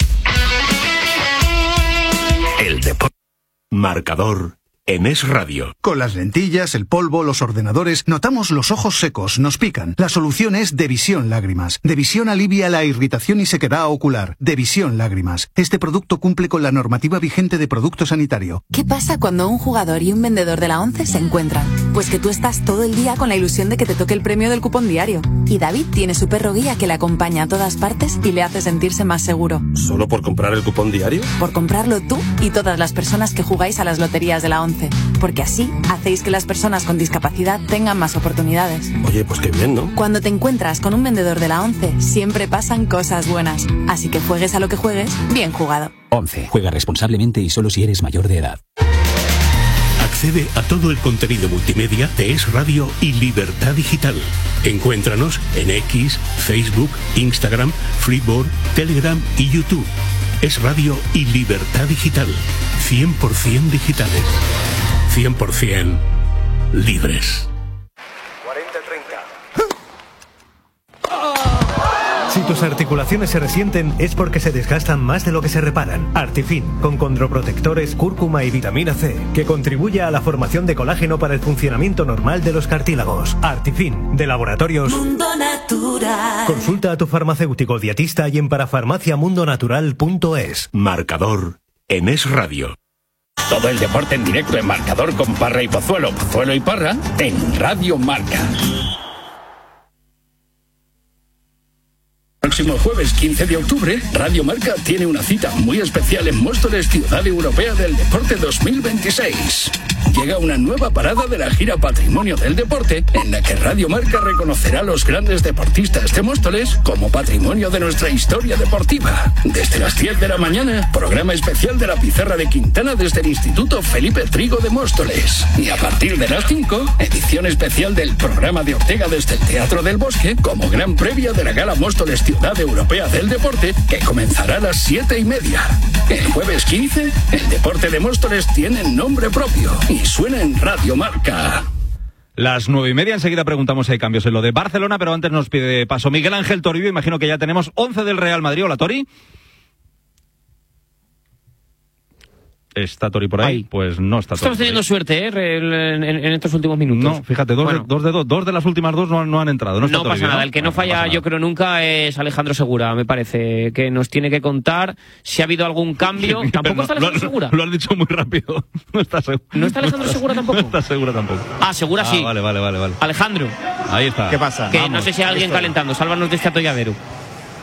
El deporte. Marcador. En Es Radio. Con las lentillas, el polvo, los ordenadores, notamos los ojos secos, nos pican. La solución es Devisión Lágrimas. Devisión alivia la irritación y sequedad ocular. Devisión Lágrimas. Este producto cumple con la normativa vigente de producto sanitario. ¿Qué pasa cuando un jugador y un vendedor de la ONCE se encuentran? Pues que tú estás todo el día con la ilusión de que te toque el premio del cupón diario. Y David tiene su perro guía que le acompaña a todas partes y le hace sentirse más seguro. ¿Solo por comprar el cupón diario? Por comprarlo tú y todas las personas que jugáis a las loterías de la ONCE. Porque así hacéis que las personas con discapacidad tengan más oportunidades. Oye, pues qué bien, ¿no? Cuando te encuentras con un vendedor de la ONCE, siempre pasan cosas buenas. Así que juegues a lo que juegues, bien jugado. ONCE. Juega responsablemente y solo si eres mayor de edad. Accede a todo el contenido multimedia de Es Radio y Libertad Digital. Encuéntranos en X, Facebook, Instagram, Freeboard, Telegram y YouTube. Es Radio y Libertad Digital. 100% digitales. 100% libres. 40-30. Si tus articulaciones se resienten es porque se desgastan más de lo que se reparan. Artifin, con condroprotectores, cúrcuma y vitamina C, que contribuye a la formación de colágeno para el funcionamiento normal de los cartílagos. Artifin, de Laboratorios Mundo Natural. Consulta a tu farmacéutico dietista y en parafarmaciamundonatural.es. Marcador en Es Radio. Todo el deporte en directo en Marcador con Parra y Pozuelo, Pozuelo y Parra en Radio Marca. Próximo jueves 15 de octubre, Radio Marca tiene una cita muy especial en Móstoles, Ciudad Europea del Deporte 2026. Llega una nueva parada de la gira Patrimonio del Deporte, en la que Radio Marca reconocerá a los grandes deportistas de Móstoles como patrimonio de nuestra historia deportiva. Desde las 10 de la mañana, programa especial de la Pizarra de Quintana desde el Instituto Felipe Trigo de Móstoles. Y a partir de las 5, edición especial del programa de Ortega desde el Teatro del Bosque, como gran previa de la Gala Móstoles Ciudad Europea del Deporte, que comenzará a las 7:30. El jueves 15, el deporte de Móstoles tiene nombre propio y suena en Radio Marca. Las 9:30, enseguida preguntamos si hay cambios en lo de Barcelona, pero antes nos pide paso Miguel Ángel Toribio. Imagino que ya tenemos 11 del Real Madrid. Hola, Tori. ¿Está Tori por ahí? Pues no está Tori. Estamos teniendo suerte, en estos últimos minutos. No, fíjate, dos de las últimas dos no han entrado. No pasa nada, el que no falla yo creo nunca es Alejandro Segura, me parece, que nos tiene que contar si ha habido algún cambio. ¿Tampoco está Alejandro Segura? Lo has dicho muy rápido. No está seguro. ¿No está Alejandro Segura tampoco? No está Segura tampoco. Ah, Segura sí. Vale. Alejandro. Ahí está. ¿Qué pasa? Que no sé si hay alguien calentando, sálvanos de este atolladero.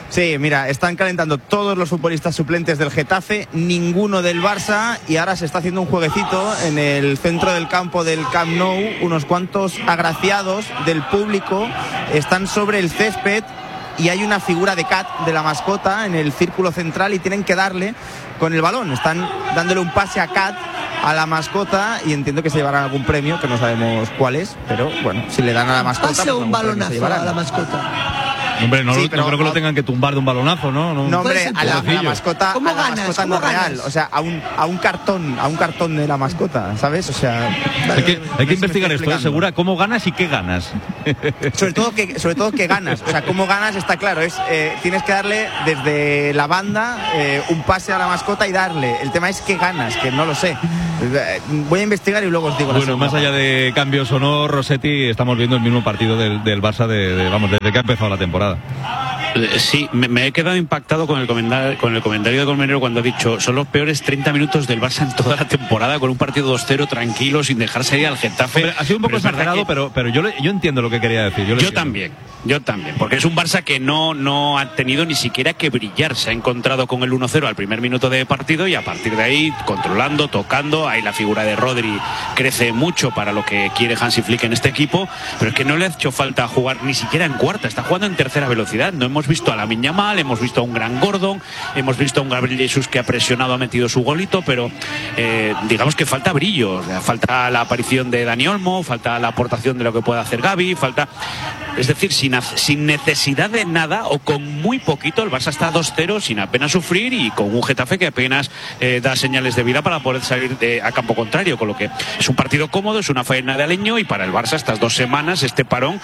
Sí, mira, están calentando todos los futbolistas suplentes del Getafe, ninguno del Barça, y ahora se está haciendo un jueguecito en el centro del campo del Camp Nou. Unos cuantos agraciados del público están sobre el césped y hay una figura de Cat, de la mascota, en el círculo central y tienen que darle con el balón. Están dándole un pase a Cat, a la mascota, y entiendo que se llevarán algún premio, que no sabemos cuál es, pero bueno, si le dan a la mascota... Pase un balonazo a la mascota. Hombre, no creo que lo tengan que tumbar de un balonazo, ¿no? No, hombre, a la mascota, ¿Cómo a la ganas? mascota no real, o sea, a un cartón de la mascota, ¿sabes? O sea, hay que investigar esto, ¿eh? Segura, ¿cómo ganas y qué ganas? sobre todo que ganas, o sea, cómo ganas está claro, tienes que darle desde la banda un pase a la mascota y darle. El tema es qué ganas, que no lo sé. Voy a investigar y luego os digo. Bueno, más allá de cambios o no, Rossetti, estamos viendo el mismo partido del Barça desde que ha empezado la temporada. Sí, me he quedado impactado con el comentario de Colmenero cuando ha dicho son los peores 30 minutos del Barça en toda la temporada, con un partido 2-0 tranquilo, sin dejarse ir al Getafe. Hombre, ha sido un poco exagerado, pero yo entiendo lo que quería decir. Yo también, porque es un Barça que no ha tenido ni siquiera que brillar. Se ha encontrado con el 1-0 al primer minuto de partido y a partir de ahí, controlando, tocando. Ahí la figura de Rodri crece mucho para lo que quiere Hansi Flick en este equipo, pero es que no le ha hecho falta jugar ni siquiera en cuarta, está jugando en tercera velocidad. No hemos visto a Lamine Yamal, hemos visto a un gran Gordon, hemos visto a un Gabriel Jesús que ha presionado, ha metido su golito, pero digamos que falta brillo, falta la aparición de Dani Olmo, falta la aportación de lo que pueda hacer Gavi, es decir, sin necesidad de nada o con muy poquito, el Barça está 2-0 sin apenas sufrir y con un Getafe que apenas da señales de vida para poder salir a campo contrario, con lo que es un partido cómodo, es una faena de Aleño, y para el Barça estas 2 semanas, este parón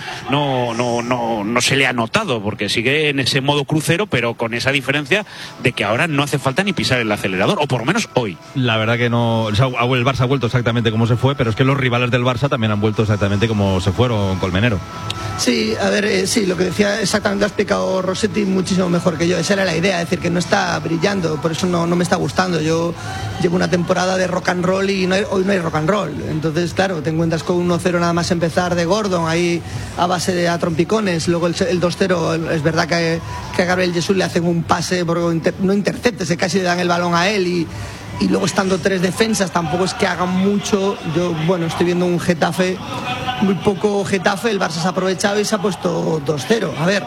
no se le ha notado porque sigue en ese modo crucero, pero con esa diferencia de que ahora no hace falta ni pisar el acelerador, o por lo menos hoy. La verdad que no, el Barça ha vuelto exactamente como se fue, pero es que los rivales del Barça también han vuelto exactamente como se fueron, Colmenero. Sí, a ver, sí, lo que decía exactamente lo ha explicado Rossetti muchísimo mejor que yo. Esa era la idea, es decir, que no está brillando, por eso no me está gustando. Yo llevo una temporada de rock and roll y hoy no hay rock and roll. Entonces, claro, te encuentras con 1-0 nada más empezar de Gordon, ahí a base de trompicones. Luego el 2-0, es verdad que a Gabriel Jesús le hacen un pase, porque no intercepte, se casi le dan el balón a él y luego estando 3 defensas tampoco es que hagan mucho. Yo, estoy viendo un Getafe, muy poco Getafe, el Barça se ha aprovechado y se ha puesto 2-0. A ver,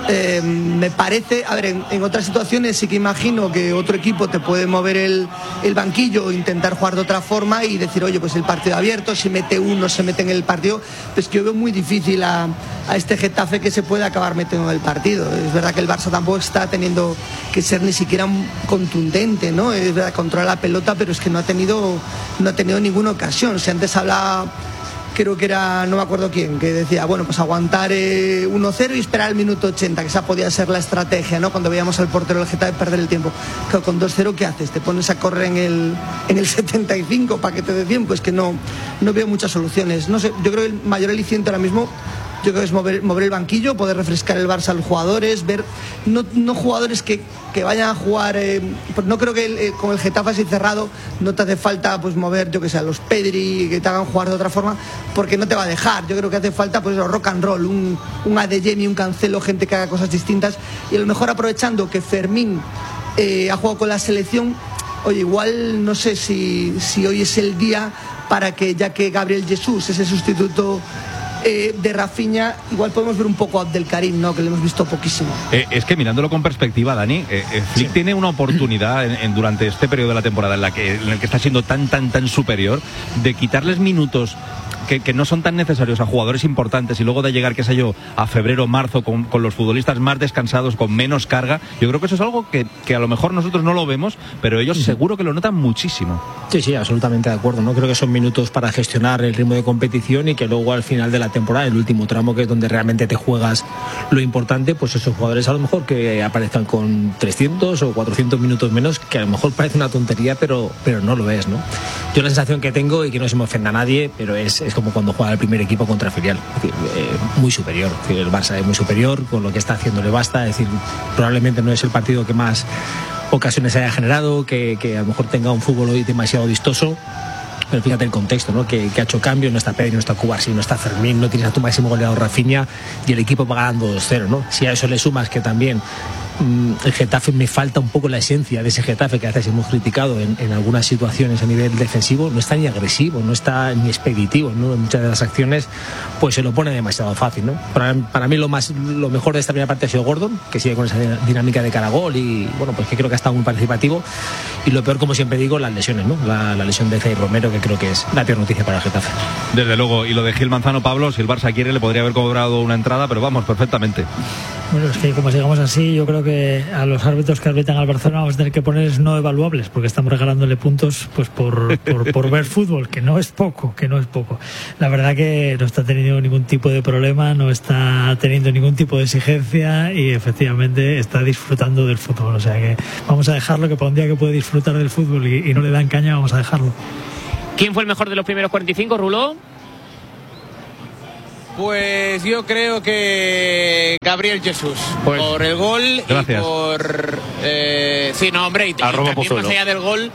me parece, en otras situaciones sí que imagino que otro equipo te puede mover el banquillo, intentar jugar de otra forma y decir, oye, pues el partido abierto, si mete uno, se mete en el partido. Pues que yo veo muy difícil a este Getafe que se puede acabar metiendo en el partido. Es verdad que el Barça tampoco está teniendo que ser ni siquiera contundente, ¿no? Es verdad, controla la pelota, pero es que no ha tenido ninguna ocasión. Si antes hablaba, creo que era, no me acuerdo quién, que decía, pues aguantar 1-0 y esperar el minuto 80, que esa podía ser la estrategia, ¿no? Cuando veíamos al portero del Getafe perder el tiempo. Claro, con 2-0, ¿qué haces? ¿Te pones a correr en el 75 para que te dé tiempo? Es que no veo muchas soluciones. No sé, yo creo que el mayor aliciente ahora mismo, yo creo que es mover el banquillo, poder refrescar el Barça a los jugadores, ver, no jugadores que vayan a jugar, no creo que con el Getafe así cerrado no te hace falta mover, yo que sé, a los Pedri, que te hagan jugar de otra forma, porque no te va a dejar. Yo creo que hace falta rock and roll, un Adeyemi, un Cancelo, gente que haga cosas distintas, y a lo mejor aprovechando que Fermín ha jugado con la selección, oye, igual no sé si hoy es el día para que, ya que Gabriel Jesús es el sustituto de Rafinha, igual podemos ver un poco a Abdelkarim, ¿no? Que le hemos visto poquísimo. Es que mirándolo con perspectiva, Dani, Flick tiene una oportunidad durante este periodo de la temporada en el que está siendo tan superior, de quitarles minutos que no son tan necesarios a jugadores importantes y luego de llegar, qué sé yo, a febrero, marzo con los futbolistas más descansados, con menos carga. Yo creo que eso es algo que a lo mejor nosotros no lo vemos, pero ellos seguro que lo notan muchísimo. Sí, absolutamente de acuerdo, ¿no? Creo que son minutos para gestionar el ritmo de competición y que luego al final de la temporada, el último tramo, que es donde realmente te juegas lo importante, pues esos jugadores a lo mejor que aparezcan con 300 o 400 minutos menos, que a lo mejor parece una tontería, pero no lo es, ¿no? Yo la sensación que tengo, y que no se me ofenda a nadie, pero es como cuando juega el primer equipo contra filial, muy superior. El Barça es muy superior, con lo que está haciendo le basta. Es decir, probablemente no es el partido que más ocasiones haya generado, que a lo mejor tenga un fútbol hoy demasiado vistoso, pero fíjate el contexto, ¿no? Que ha hecho cambio, no está Pedri, no está Cubarsí, no está Fermín, no tienes a tu máximo goleador Rafinha y el equipo va ganando 2-0, ¿no? Si a eso le sumas que también el Getafe me falta un poco la esencia de ese Getafe que a veces hemos criticado en algunas situaciones a nivel defensivo. No está ni agresivo, no está ni expeditivo, ¿no? En muchas de las acciones pues se lo pone demasiado fácil, ¿no? Para mí lo mejor de esta primera parte ha sido Gordon, que sigue con esa dinámica de cara a gol y bueno, pues que creo que ha estado muy participativo. Y lo peor, como siempre digo, las lesiones, ¿no? La lesión de Zaire Romero, que creo que es la peor noticia para el Getafe. Desde luego, y lo de Gil Manzano, Pablo, si el Barça quiere le podría haber cobrado una entrada, pero vamos, perfectamente. Bueno, es que como sigamos así, yo creo que a los árbitros que arbitran al Barcelona vamos a tener que ponerles no evaluables, porque estamos regalándole puntos pues por ver fútbol, que no es poco. La verdad que no está teniendo ningún tipo de problema, no está teniendo ningún tipo de exigencia y efectivamente está disfrutando del fútbol. O sea que vamos a dejarlo, que para un día que puede disfrutar del fútbol y no le dan caña, vamos a dejarlo. ¿Quién fue el mejor de los primeros 45, Ruló? Pues yo creo que Gabriel Jesús, pues, por el gol. Gracias. Y por... sí, no, hombre, y también más allá del gol...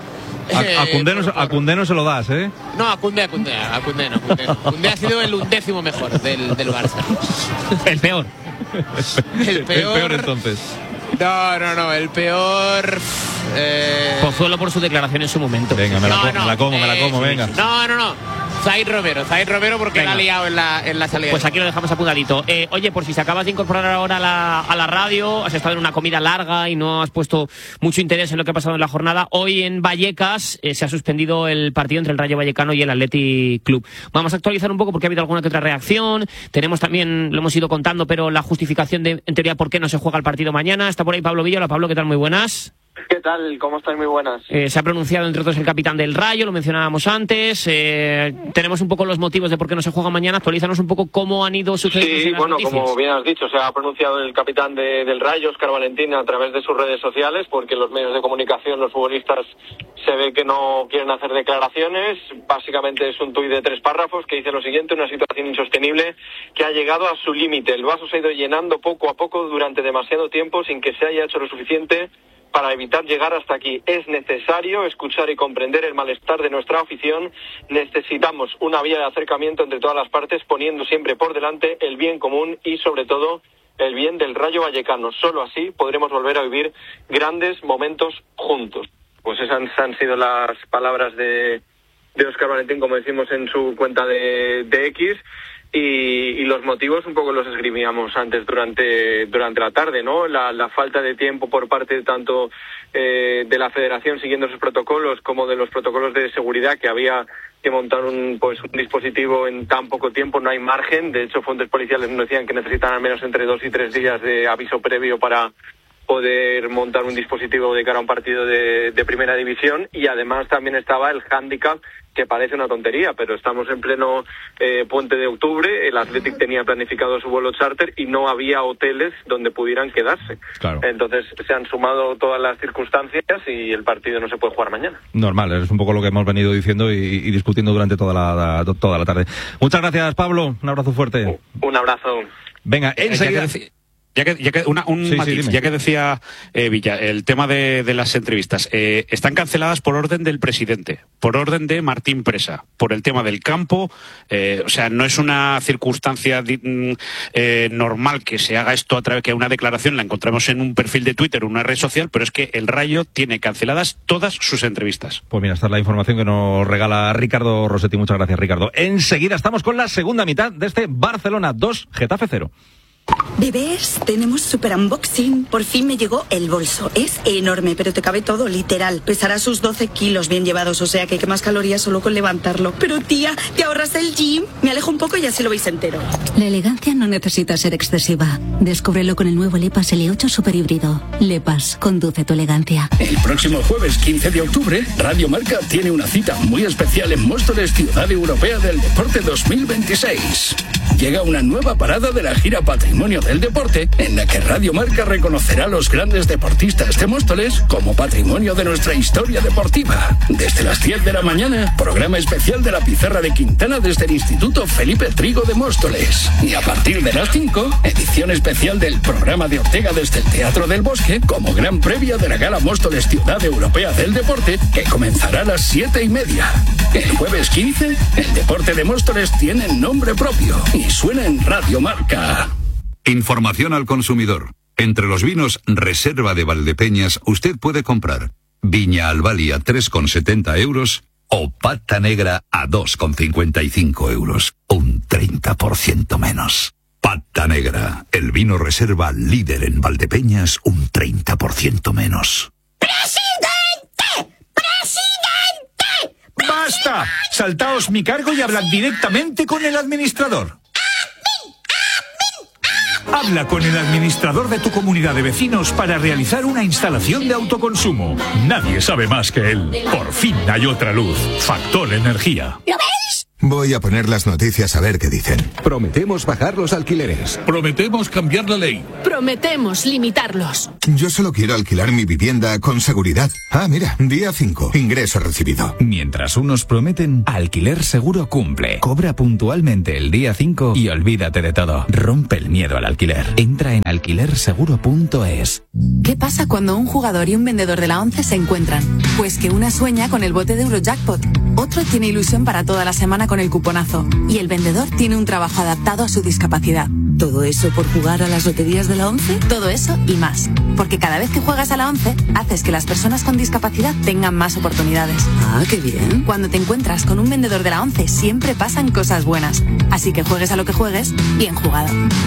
A Koundé no se lo das, ¿eh? No, a Koundé no. Koundé ha sido el 11º mejor del Barça. El peor. El peor entonces. No, el peor... Pozuelo por su declaración en su momento. Venga, me la como, venga. No. Zaire Romero porque venga. La ha liado en la salida. Pues aquí lo dejamos apuntadito. Oye, por si se acabas de incorporar ahora a la radio, has estado en una comida larga y no has puesto mucho interés en lo que ha pasado en la jornada. Hoy en Vallecas se ha suspendido el partido entre el Rayo Vallecano y el Athletic Club. Vamos a actualizar un poco porque ha habido alguna que otra reacción. Tenemos también, lo hemos ido contando, pero la justificación de, en teoría, por qué no se juega el partido mañana. Está por ahí Pablo Villa. Hola, Pablo, ¿qué tal? Muy buenas. ¿Qué tal? ¿Cómo estáis? Muy buenas. Se ha pronunciado, entre otros, el capitán del Rayo, lo mencionábamos antes. Tenemos un poco los motivos de por qué no se juega mañana. Actualízanos un poco cómo han ido sucediendo. Sí, bueno, como bien has dicho, se ha pronunciado el capitán del Rayo, Óscar Valentín, a través de sus redes sociales, porque los medios de comunicación, los futbolistas, se ve que no quieren hacer declaraciones. Básicamente es un tuit de 3 párrafos que dice lo siguiente: una situación insostenible que ha llegado a su límite. El vaso se ha ido llenando poco a poco durante demasiado tiempo sin que se haya hecho lo suficiente para evitar llegar hasta aquí. Es necesario escuchar y comprender el malestar de nuestra afición. Necesitamos una vía de acercamiento entre todas las partes, poniendo siempre por delante el bien común y, sobre todo, el bien del Rayo Vallecano. Solo así podremos volver a vivir grandes momentos juntos. Pues esas han sido las palabras de Óscar Valentín, como decimos en su cuenta de X. Y los motivos un poco los esgrimíamos antes durante la tarde, ¿no? La falta de tiempo por parte tanto de la Federación siguiendo sus protocolos como de los protocolos de seguridad, que había que montar un dispositivo en tan poco tiempo. No hay margen. De hecho, fuentes policiales nos decían que necesitan al menos entre 2 y 3 días de aviso previo para poder montar un dispositivo de cara a un partido de primera división. Y además también estaba el hándicap, que parece una tontería, pero estamos en pleno puente de octubre. El Athletic tenía planificado su vuelo charter y no había hoteles donde pudieran quedarse. Claro. Entonces se han sumado todas las circunstancias y el partido no se puede jugar mañana. Normal, es un poco lo que hemos venido diciendo y discutiendo durante toda la tarde. Muchas gracias, Pablo. Un abrazo fuerte. Un abrazo. Venga, enseguida... Ya que decía Villa, el tema de las entrevistas, están canceladas por orden del presidente, por orden de Martín Presa, por el tema del campo. O sea, no es una circunstancia normal que se haga esto a través que una declaración la encontramos en un perfil de Twitter, una red social, pero es que el Rayo tiene canceladas todas sus entrevistas. Pues mira, esta es la información que nos regala Ricardo Rossetti. Muchas gracias, Ricardo. Enseguida estamos con la segunda mitad de este Barcelona 2, Getafe 0. Bebés, tenemos super unboxing. Por fin me llegó el bolso. Es enorme, pero te cabe todo, literal. Pesará sus 12 kilos bien llevados, o sea que quemas calorías solo con levantarlo. Pero tía, ¿te ahorras el gym? Me alejo un poco y así lo veis entero. La elegancia no necesita ser excesiva. Descúbrelo con el nuevo LePas L8 Super Híbrido. LePas, conduce tu elegancia. El próximo jueves 15 de octubre, Radio Marca tiene una cita muy especial en Móstoles, Ciudad Europea del Deporte 2026. Llega una nueva parada de la gira Patrimonio del Deporte, en la que Radio Marca reconocerá a los grandes deportistas de Móstoles como patrimonio de nuestra historia deportiva. Desde las 10 de la mañana, programa especial de la Pizarra de Quintana desde el Instituto Felipe Trigo de Móstoles. Y a partir de las 5, edición especial del programa de Ortega desde el Teatro del Bosque, como gran previa de la Gala Móstoles Ciudad Europea del Deporte, que comenzará a las 7:30. El jueves 15, el deporte de Móstoles tiene nombre propio y suena en Radio Marca. Información al consumidor. Entre los vinos Reserva de Valdepeñas usted puede comprar Viña Albali a 3,70 euros o Pata Negra a 2,55 euros. Un 30% menos. Pata Negra, el vino reserva líder en Valdepeñas, un 30% menos. ¡Presidente! ¡Basta! Saltaos mi cargo y hablad directamente con el administrador. Habla con el administrador de tu comunidad de vecinos para realizar una instalación de autoconsumo. Nadie sabe más que él. Por fin hay otra luz. Factor Energía. ¿Lo veis? Voy a poner las noticias a ver qué dicen. Prometemos bajar los alquileres. Prometemos cambiar la ley. Prometemos limitarlos. Yo solo quiero alquilar mi vivienda con seguridad. Ah, mira, día 5, ingreso recibido. Mientras unos prometen, Alquiler Seguro cumple. Cobra puntualmente el día 5 y olvídate de todo. Rompe el miedo al alquiler. Entra en alquilerseguro.es. ¿Qué pasa cuando un jugador y un vendedor de la 11 se encuentran? Pues que una sueña con el bote de Eurojackpot, otro tiene ilusión para toda la semana con el cuponazo y el vendedor tiene un trabajo adaptado a su discapacidad. ¿Todo eso por jugar a las loterías de la 11? Todo eso y más. Porque cada vez que juegas a la 11, haces que las personas con discapacidad tengan más oportunidades. Ah, qué bien. Cuando te encuentras con un vendedor de la 11, siempre pasan cosas buenas. Así que juegues a lo que juegues, bien jugado.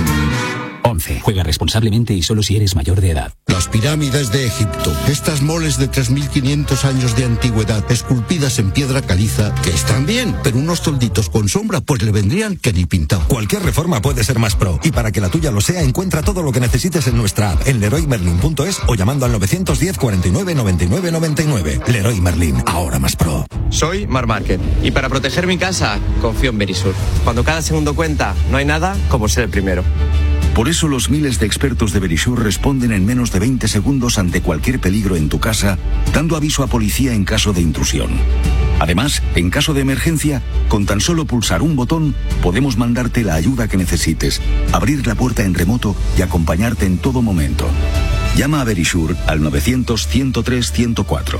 11. Juega responsablemente y solo si eres mayor de edad. Las pirámides de Egipto. Estas moles de 3.500 años de antigüedad, esculpidas en piedra caliza, que están bien, pero unos tolditos con sombra pues le vendrían que ni pintado. Cualquier reforma puede ser más pro, y para que la tuya lo sea, encuentra todo lo que necesites en nuestra app, en leroymerlin.es o llamando al 910 49 99 99. Leroy Merlin, ahora más pro. Soy Mar Márquez y para proteger mi casa confío en Verisur. Cuando cada segundo cuenta, no hay nada como ser el primero. Por eso los miles de expertos de Verisur responden en menos de 20 segundos ante cualquier peligro en tu casa, dando aviso a policía en caso de intrusión. Además, en caso de emergencia, con tan solo pulsar un botón, podemos mandarte la ayuda que necesites, abrir la puerta en remoto y acompañarte en todo momento. Llama a Verisur al 900-103-104.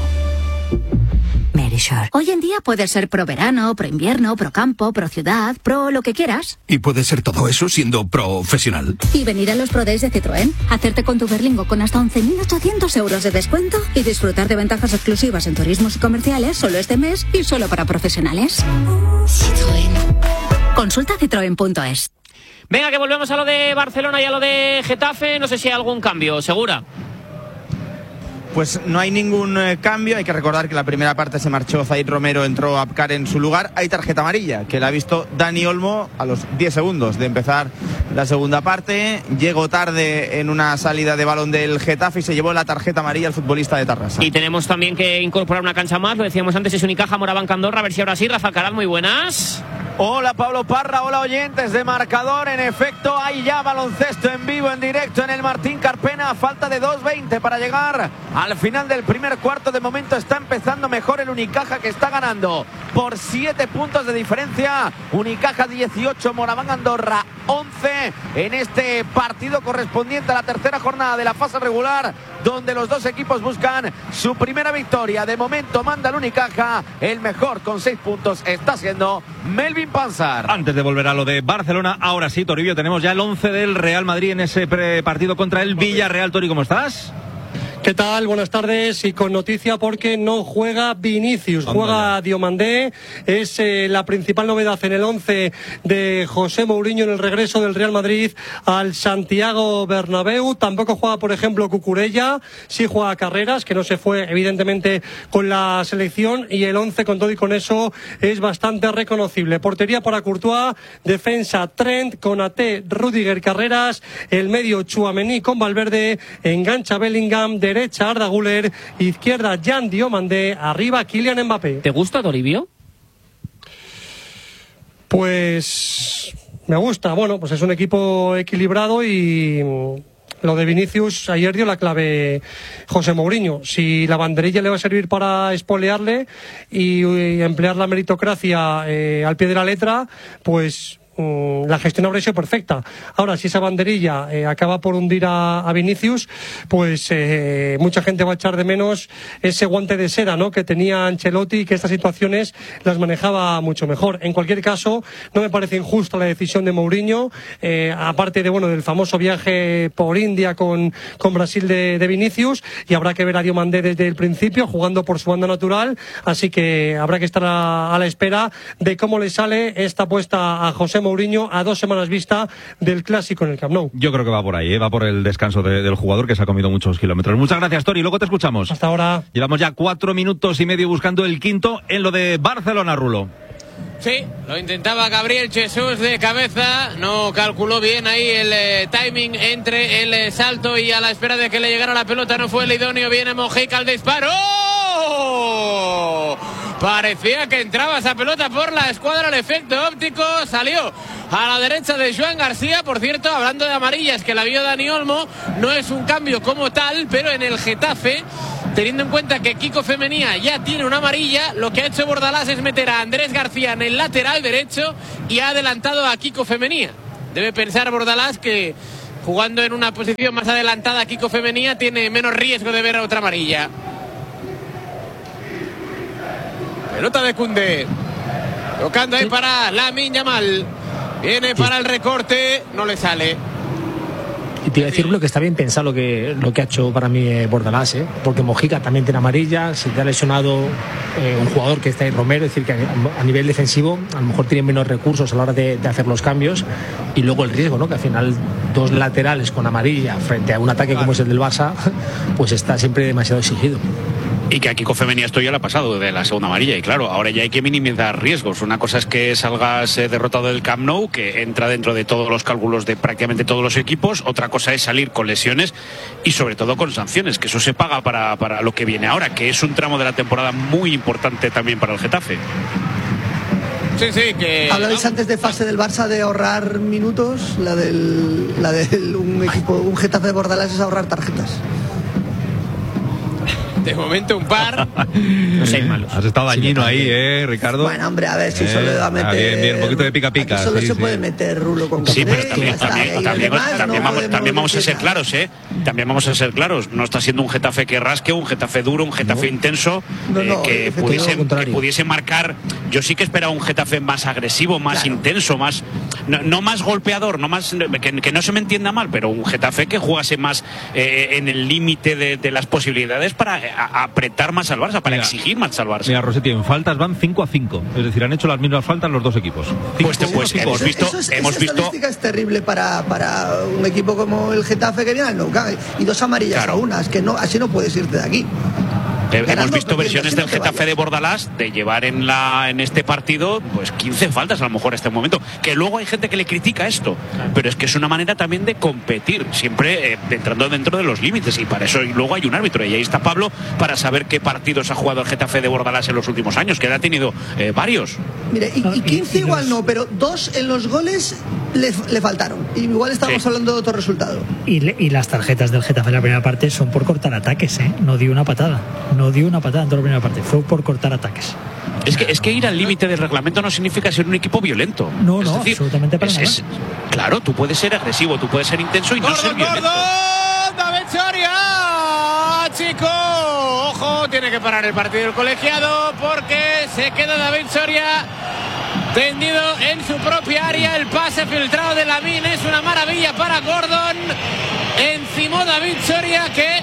Verisur. Hoy en día puedes ser pro verano, pro invierno, pro campo, pro ciudad, pro lo que quieras. Y puede ser todo eso siendo profesional. Y venir a los Pro Days de Citroën, hacerte con tu Berlingo con hasta 11.800 euros de descuento y disfrutar de ventajas exclusivas en turismos y comerciales solo este mes y solo para profesionales. Citroën. Consulta citroen.es. Venga, que volvemos a lo de Barcelona y a lo de Getafe. No sé si hay algún cambio, ¿segura? Pues no hay ningún cambio. Hay que recordar que la primera parte se marchó Zaid Romero, entró Abkar en su lugar. Hay tarjeta amarilla que la ha visto Dani Olmo a los 10 segundos de empezar la segunda parte. Llegó tarde en una salida de balón del Getafe y se llevó la tarjeta amarilla al futbolista de Tarrasa. Y tenemos también que incorporar una cancha más. Lo decíamos antes, es Unicaja Moraván Andorra. A ver si ahora sí. Rafa Alcaraz, muy buenas. Hola Pablo Parra, hola oyentes de Marcador. En efecto, hay ya baloncesto en vivo, en directo en el Martín Carpena, a falta de 2:20 para llegar al final del primer cuarto. De momento está empezando mejor el Unicaja, que está ganando por 7 puntos de diferencia. Unicaja 18, Moraván Andorra 11 en este partido correspondiente a la tercera jornada de la fase regular, donde los dos equipos buscan su primera victoria. De momento manda el Unicaja, el mejor con 6 puntos está siendo Melvin Panzar. Antes de volver a lo de Barcelona, ahora sí, Toribio, tenemos ya el 11 del Real Madrid en ese partido contra el Villarreal. Tori, ¿cómo estás? ¿Qué tal? Buenas tardes, y con noticia porque no juega Vinicius, juega Diomandé. Es la principal novedad en el 11 de José Mourinho en el regreso del Real Madrid al Santiago Bernabéu. Tampoco juega, por ejemplo, Cucurella, sí juega Carreras, que no se fue evidentemente con la selección, y el 11 con todo y con eso es bastante reconocible. Portería para Courtois, defensa Trent, Konaté, Rüdiger, Carreras, el medio Tchouaméni con Valverde, engancha Bellingham, derecha Arda Güler, izquierda Jan Diomandé, arriba Kylian Mbappé. ¿Te gusta, Toribio? Pues me gusta, bueno, pues es un equipo equilibrado y lo de Vinicius ayer dio la clave José Mourinho. Si la banderilla le va a servir para espolearle y emplear la meritocracia al pie de la letra, pues la gestión habría sido perfecta. Ahora, si esa banderilla acaba por hundir a Vinicius, pues mucha gente va a echar de menos ese guante de seda, ¿no?, que tenía Ancelotti y que estas situaciones las manejaba mucho mejor. En cualquier caso, no me parece injusta la decisión de Mourinho, aparte del famoso viaje por India con Brasil de Vinicius, y habrá que ver a Diomandé desde el principio jugando por su banda natural, así que habrá que estar a la espera de cómo le sale esta apuesta a José Mourinho a 2 semanas vista del clásico en el Camp Nou. Yo creo que va por ahí, va por el descanso del jugador, que se ha comido muchos kilómetros. Muchas gracias, Tori, luego te escuchamos. Hasta ahora. Llevamos ya 4 minutos y medio buscando el quinto en lo de Barcelona, Rulo. Sí, lo intentaba Gabriel Jesús de cabeza, no calculó bien ahí el timing entre el salto y a la espera de que le llegara la pelota no fue el idóneo. Viene Mojica al disparo. Parecía que entraba esa pelota por la escuadra, el efecto óptico, salió a la derecha de Joan García. Por cierto, hablando de amarillas, que la vio Dani Olmo, no es un cambio como tal, pero en el Getafe, teniendo en cuenta que Kiko Femenía ya tiene una amarilla, lo que ha hecho Bordalás es meter a Andrés García en el lateral derecho y ha adelantado a Kiko Femenía. Debe pensar Bordalás que jugando en una posición más adelantada Kiko Femenía tiene menos riesgo de ver otra amarilla. Pelota de Koundé, tocando ahí para Lamine Yamal, viene para el recorte, no le sale. Y te iba a decir lo que está bien pensado lo que ha hecho para mí Bordalás, porque Mojica también tiene amarilla, se te ha lesionado un jugador que está ahí, Romero, es decir, que a nivel defensivo a lo mejor tiene menos recursos a la hora de hacer los cambios, y luego el riesgo, ¿no?, que al final 2 laterales con amarilla frente a un ataque como es el del Barça, pues está siempre demasiado exigido. Y que a Kiko Femenía esto ya le ha pasado de la segunda amarilla, y claro, ahora ya hay que minimizar riesgos. Una cosa es que salgas derrotado del Camp Nou, que entra dentro de todos los cálculos de prácticamente todos los equipos. Otra cosa es salir con lesiones y sobre todo con sanciones, que eso se paga para lo que viene ahora, que es un tramo de la temporada muy importante también para el Getafe. Sí, que... Hablabais antes de fase del Barça de ahorrar minutos, la del un Getafe de Bordalás es ahorrar tarjetas. De momento un par. No sé, malos. Has estado dañino ahí, Ricardo. Bueno, hombre, a ver si solo va a meter. Bien, un poquito de pica-pica. Solo se puede meter Rulo con Sí, pero también vamos a ser claros, También vamos a ser claros. No está siendo un Getafe que rasque, un Getafe duro, un Getafe intenso, que pudiese marcar. Yo sí que esperaba un Getafe más agresivo, más intenso, más no más golpeador, no más que no se me entienda mal, pero un Getafe que jugase más en el límite de las posibilidades para apretar más al Barça, para exigir más al Barça. Mira, Rossetti, en faltas van 5-5, es decir, han hecho las mismas faltas los dos equipos. Hemos visto. Esa estadística es terrible para un equipo como el Getafe, que viene al Nou Camp, y 2 amarillas a una, es que no, así no puedes irte de aquí. Hemos visto versiones del Getafe de Bordalás de llevar en este partido pues 15 faltas a lo mejor en este momento, que luego hay gente que le critica esto, pero es que es una manera también de competir, siempre entrando dentro de los límites, y para eso luego hay un árbitro, y ahí está Pablo para saber qué partidos ha jugado el Getafe de Bordalás en los últimos años, que ha tenido varios. Mire, y 15 igual no, pero 2 en los goles le faltaron, y igual estamos hablando de otro resultado. Y las tarjetas del Getafe en la primera parte son por cortar ataques, no dio una patada. No dio una patada en toda la primera parte, fue por cortar ataques. Es que ir al límite del reglamento no significa ser un equipo violento. No, absolutamente para nada. Claro, tú puedes ser agresivo, tú puedes ser intenso y no ser violento. David Soria, chico, ojo, tiene que parar el partido el colegiado porque se queda David Soria tendido en su propia área. El pase filtrado de Lamine es una maravilla para Gordon. Encimó David Soria, que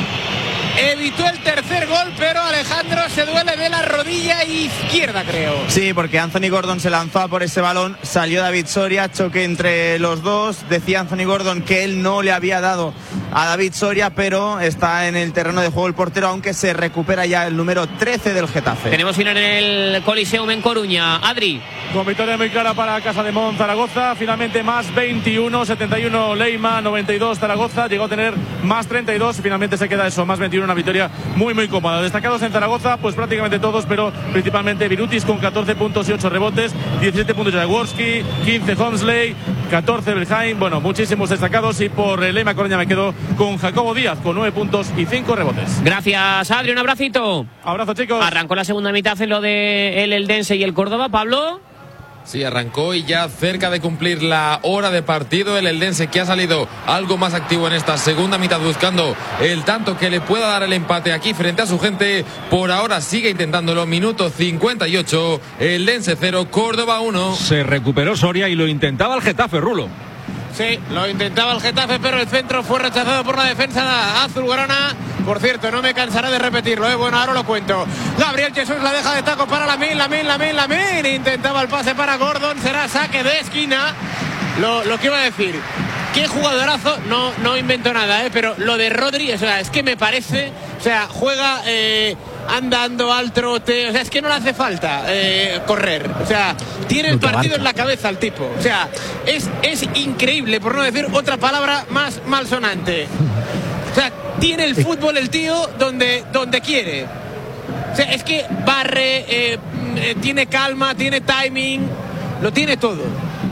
evitó el tercer gol, pero Alejandro se duele de la rodilla izquierda, creo. Sí, porque Anthony Gordon se lanzó a por ese balón, salió David Soria, choque entre los dos. Decía Anthony Gordon que él no le había dado a David Soria, pero está en el terreno de juego el portero, aunque se recupera ya el número 13 del Getafe. Tenemos final en el Coliseum en Coruña. Adri. Con victoria muy clara para Casa de Mon Zaragoza, finalmente más 21, 71 Leima, 92 Zaragoza, llegó a tener más 32, finalmente se queda eso, más 21, una victoria muy muy cómoda. Destacados en Zaragoza, pues prácticamente todos, pero principalmente Virutis con 14 puntos y 8 rebotes, 17 puntos Jaworski, 15 Holmesley, 14 Belheim, bueno, muchísimos destacados, y por Leima Coruña me quedo con Jacobo Díaz con 9 puntos y 5 rebotes. Gracias, Adri, un abracito. Abrazo, chicos. Arrancó la segunda mitad en lo de el Eldense y el Córdoba, Pablo. Sí, arrancó y ya cerca de cumplir la hora de partido. El Eldense, que ha salido algo más activo en esta segunda mitad, buscando el tanto que le pueda dar el empate aquí frente a su gente. Por ahora sigue intentándolo. Minuto 58. Eldense 0, Córdoba 1. Se recuperó Soria y lo intentaba el Getafe, Rulo. Sí, lo intentaba el Getafe, pero el centro fue rechazado por la defensa azulgrana. Por cierto, no me cansaré de repetirlo, ¿eh? Bueno, ahora lo cuento. Gabriel Jesús la deja de taco para Lamin. Intentaba el pase para Gordon, será saque de esquina. Lo que iba a decir, qué jugadorazo, no invento nada, pero lo de Rodri, o sea, es que me parece, o sea, juega andando al trote, o sea, es que no le hace falta correr, o sea, tiene el partido en la cabeza el tipo, o sea, es increíble, por no decir otra palabra más malsonante. O sea, tiene el fútbol el tío donde quiere. O sea, es que barre, tiene calma, tiene timing, lo tiene todo.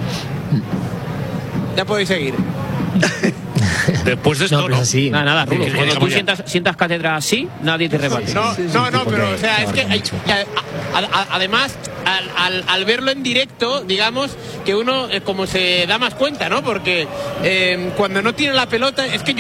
Ya podéis seguir. Después de esto, no. Sí. Nada, Rulo. Cuando tú sientas cátedra así, nadie te rebate. No, pero, o sea, es que además, al verlo en directo, digamos, que uno como se da más cuenta, ¿no? Porque cuando no tiene la pelota, es que yo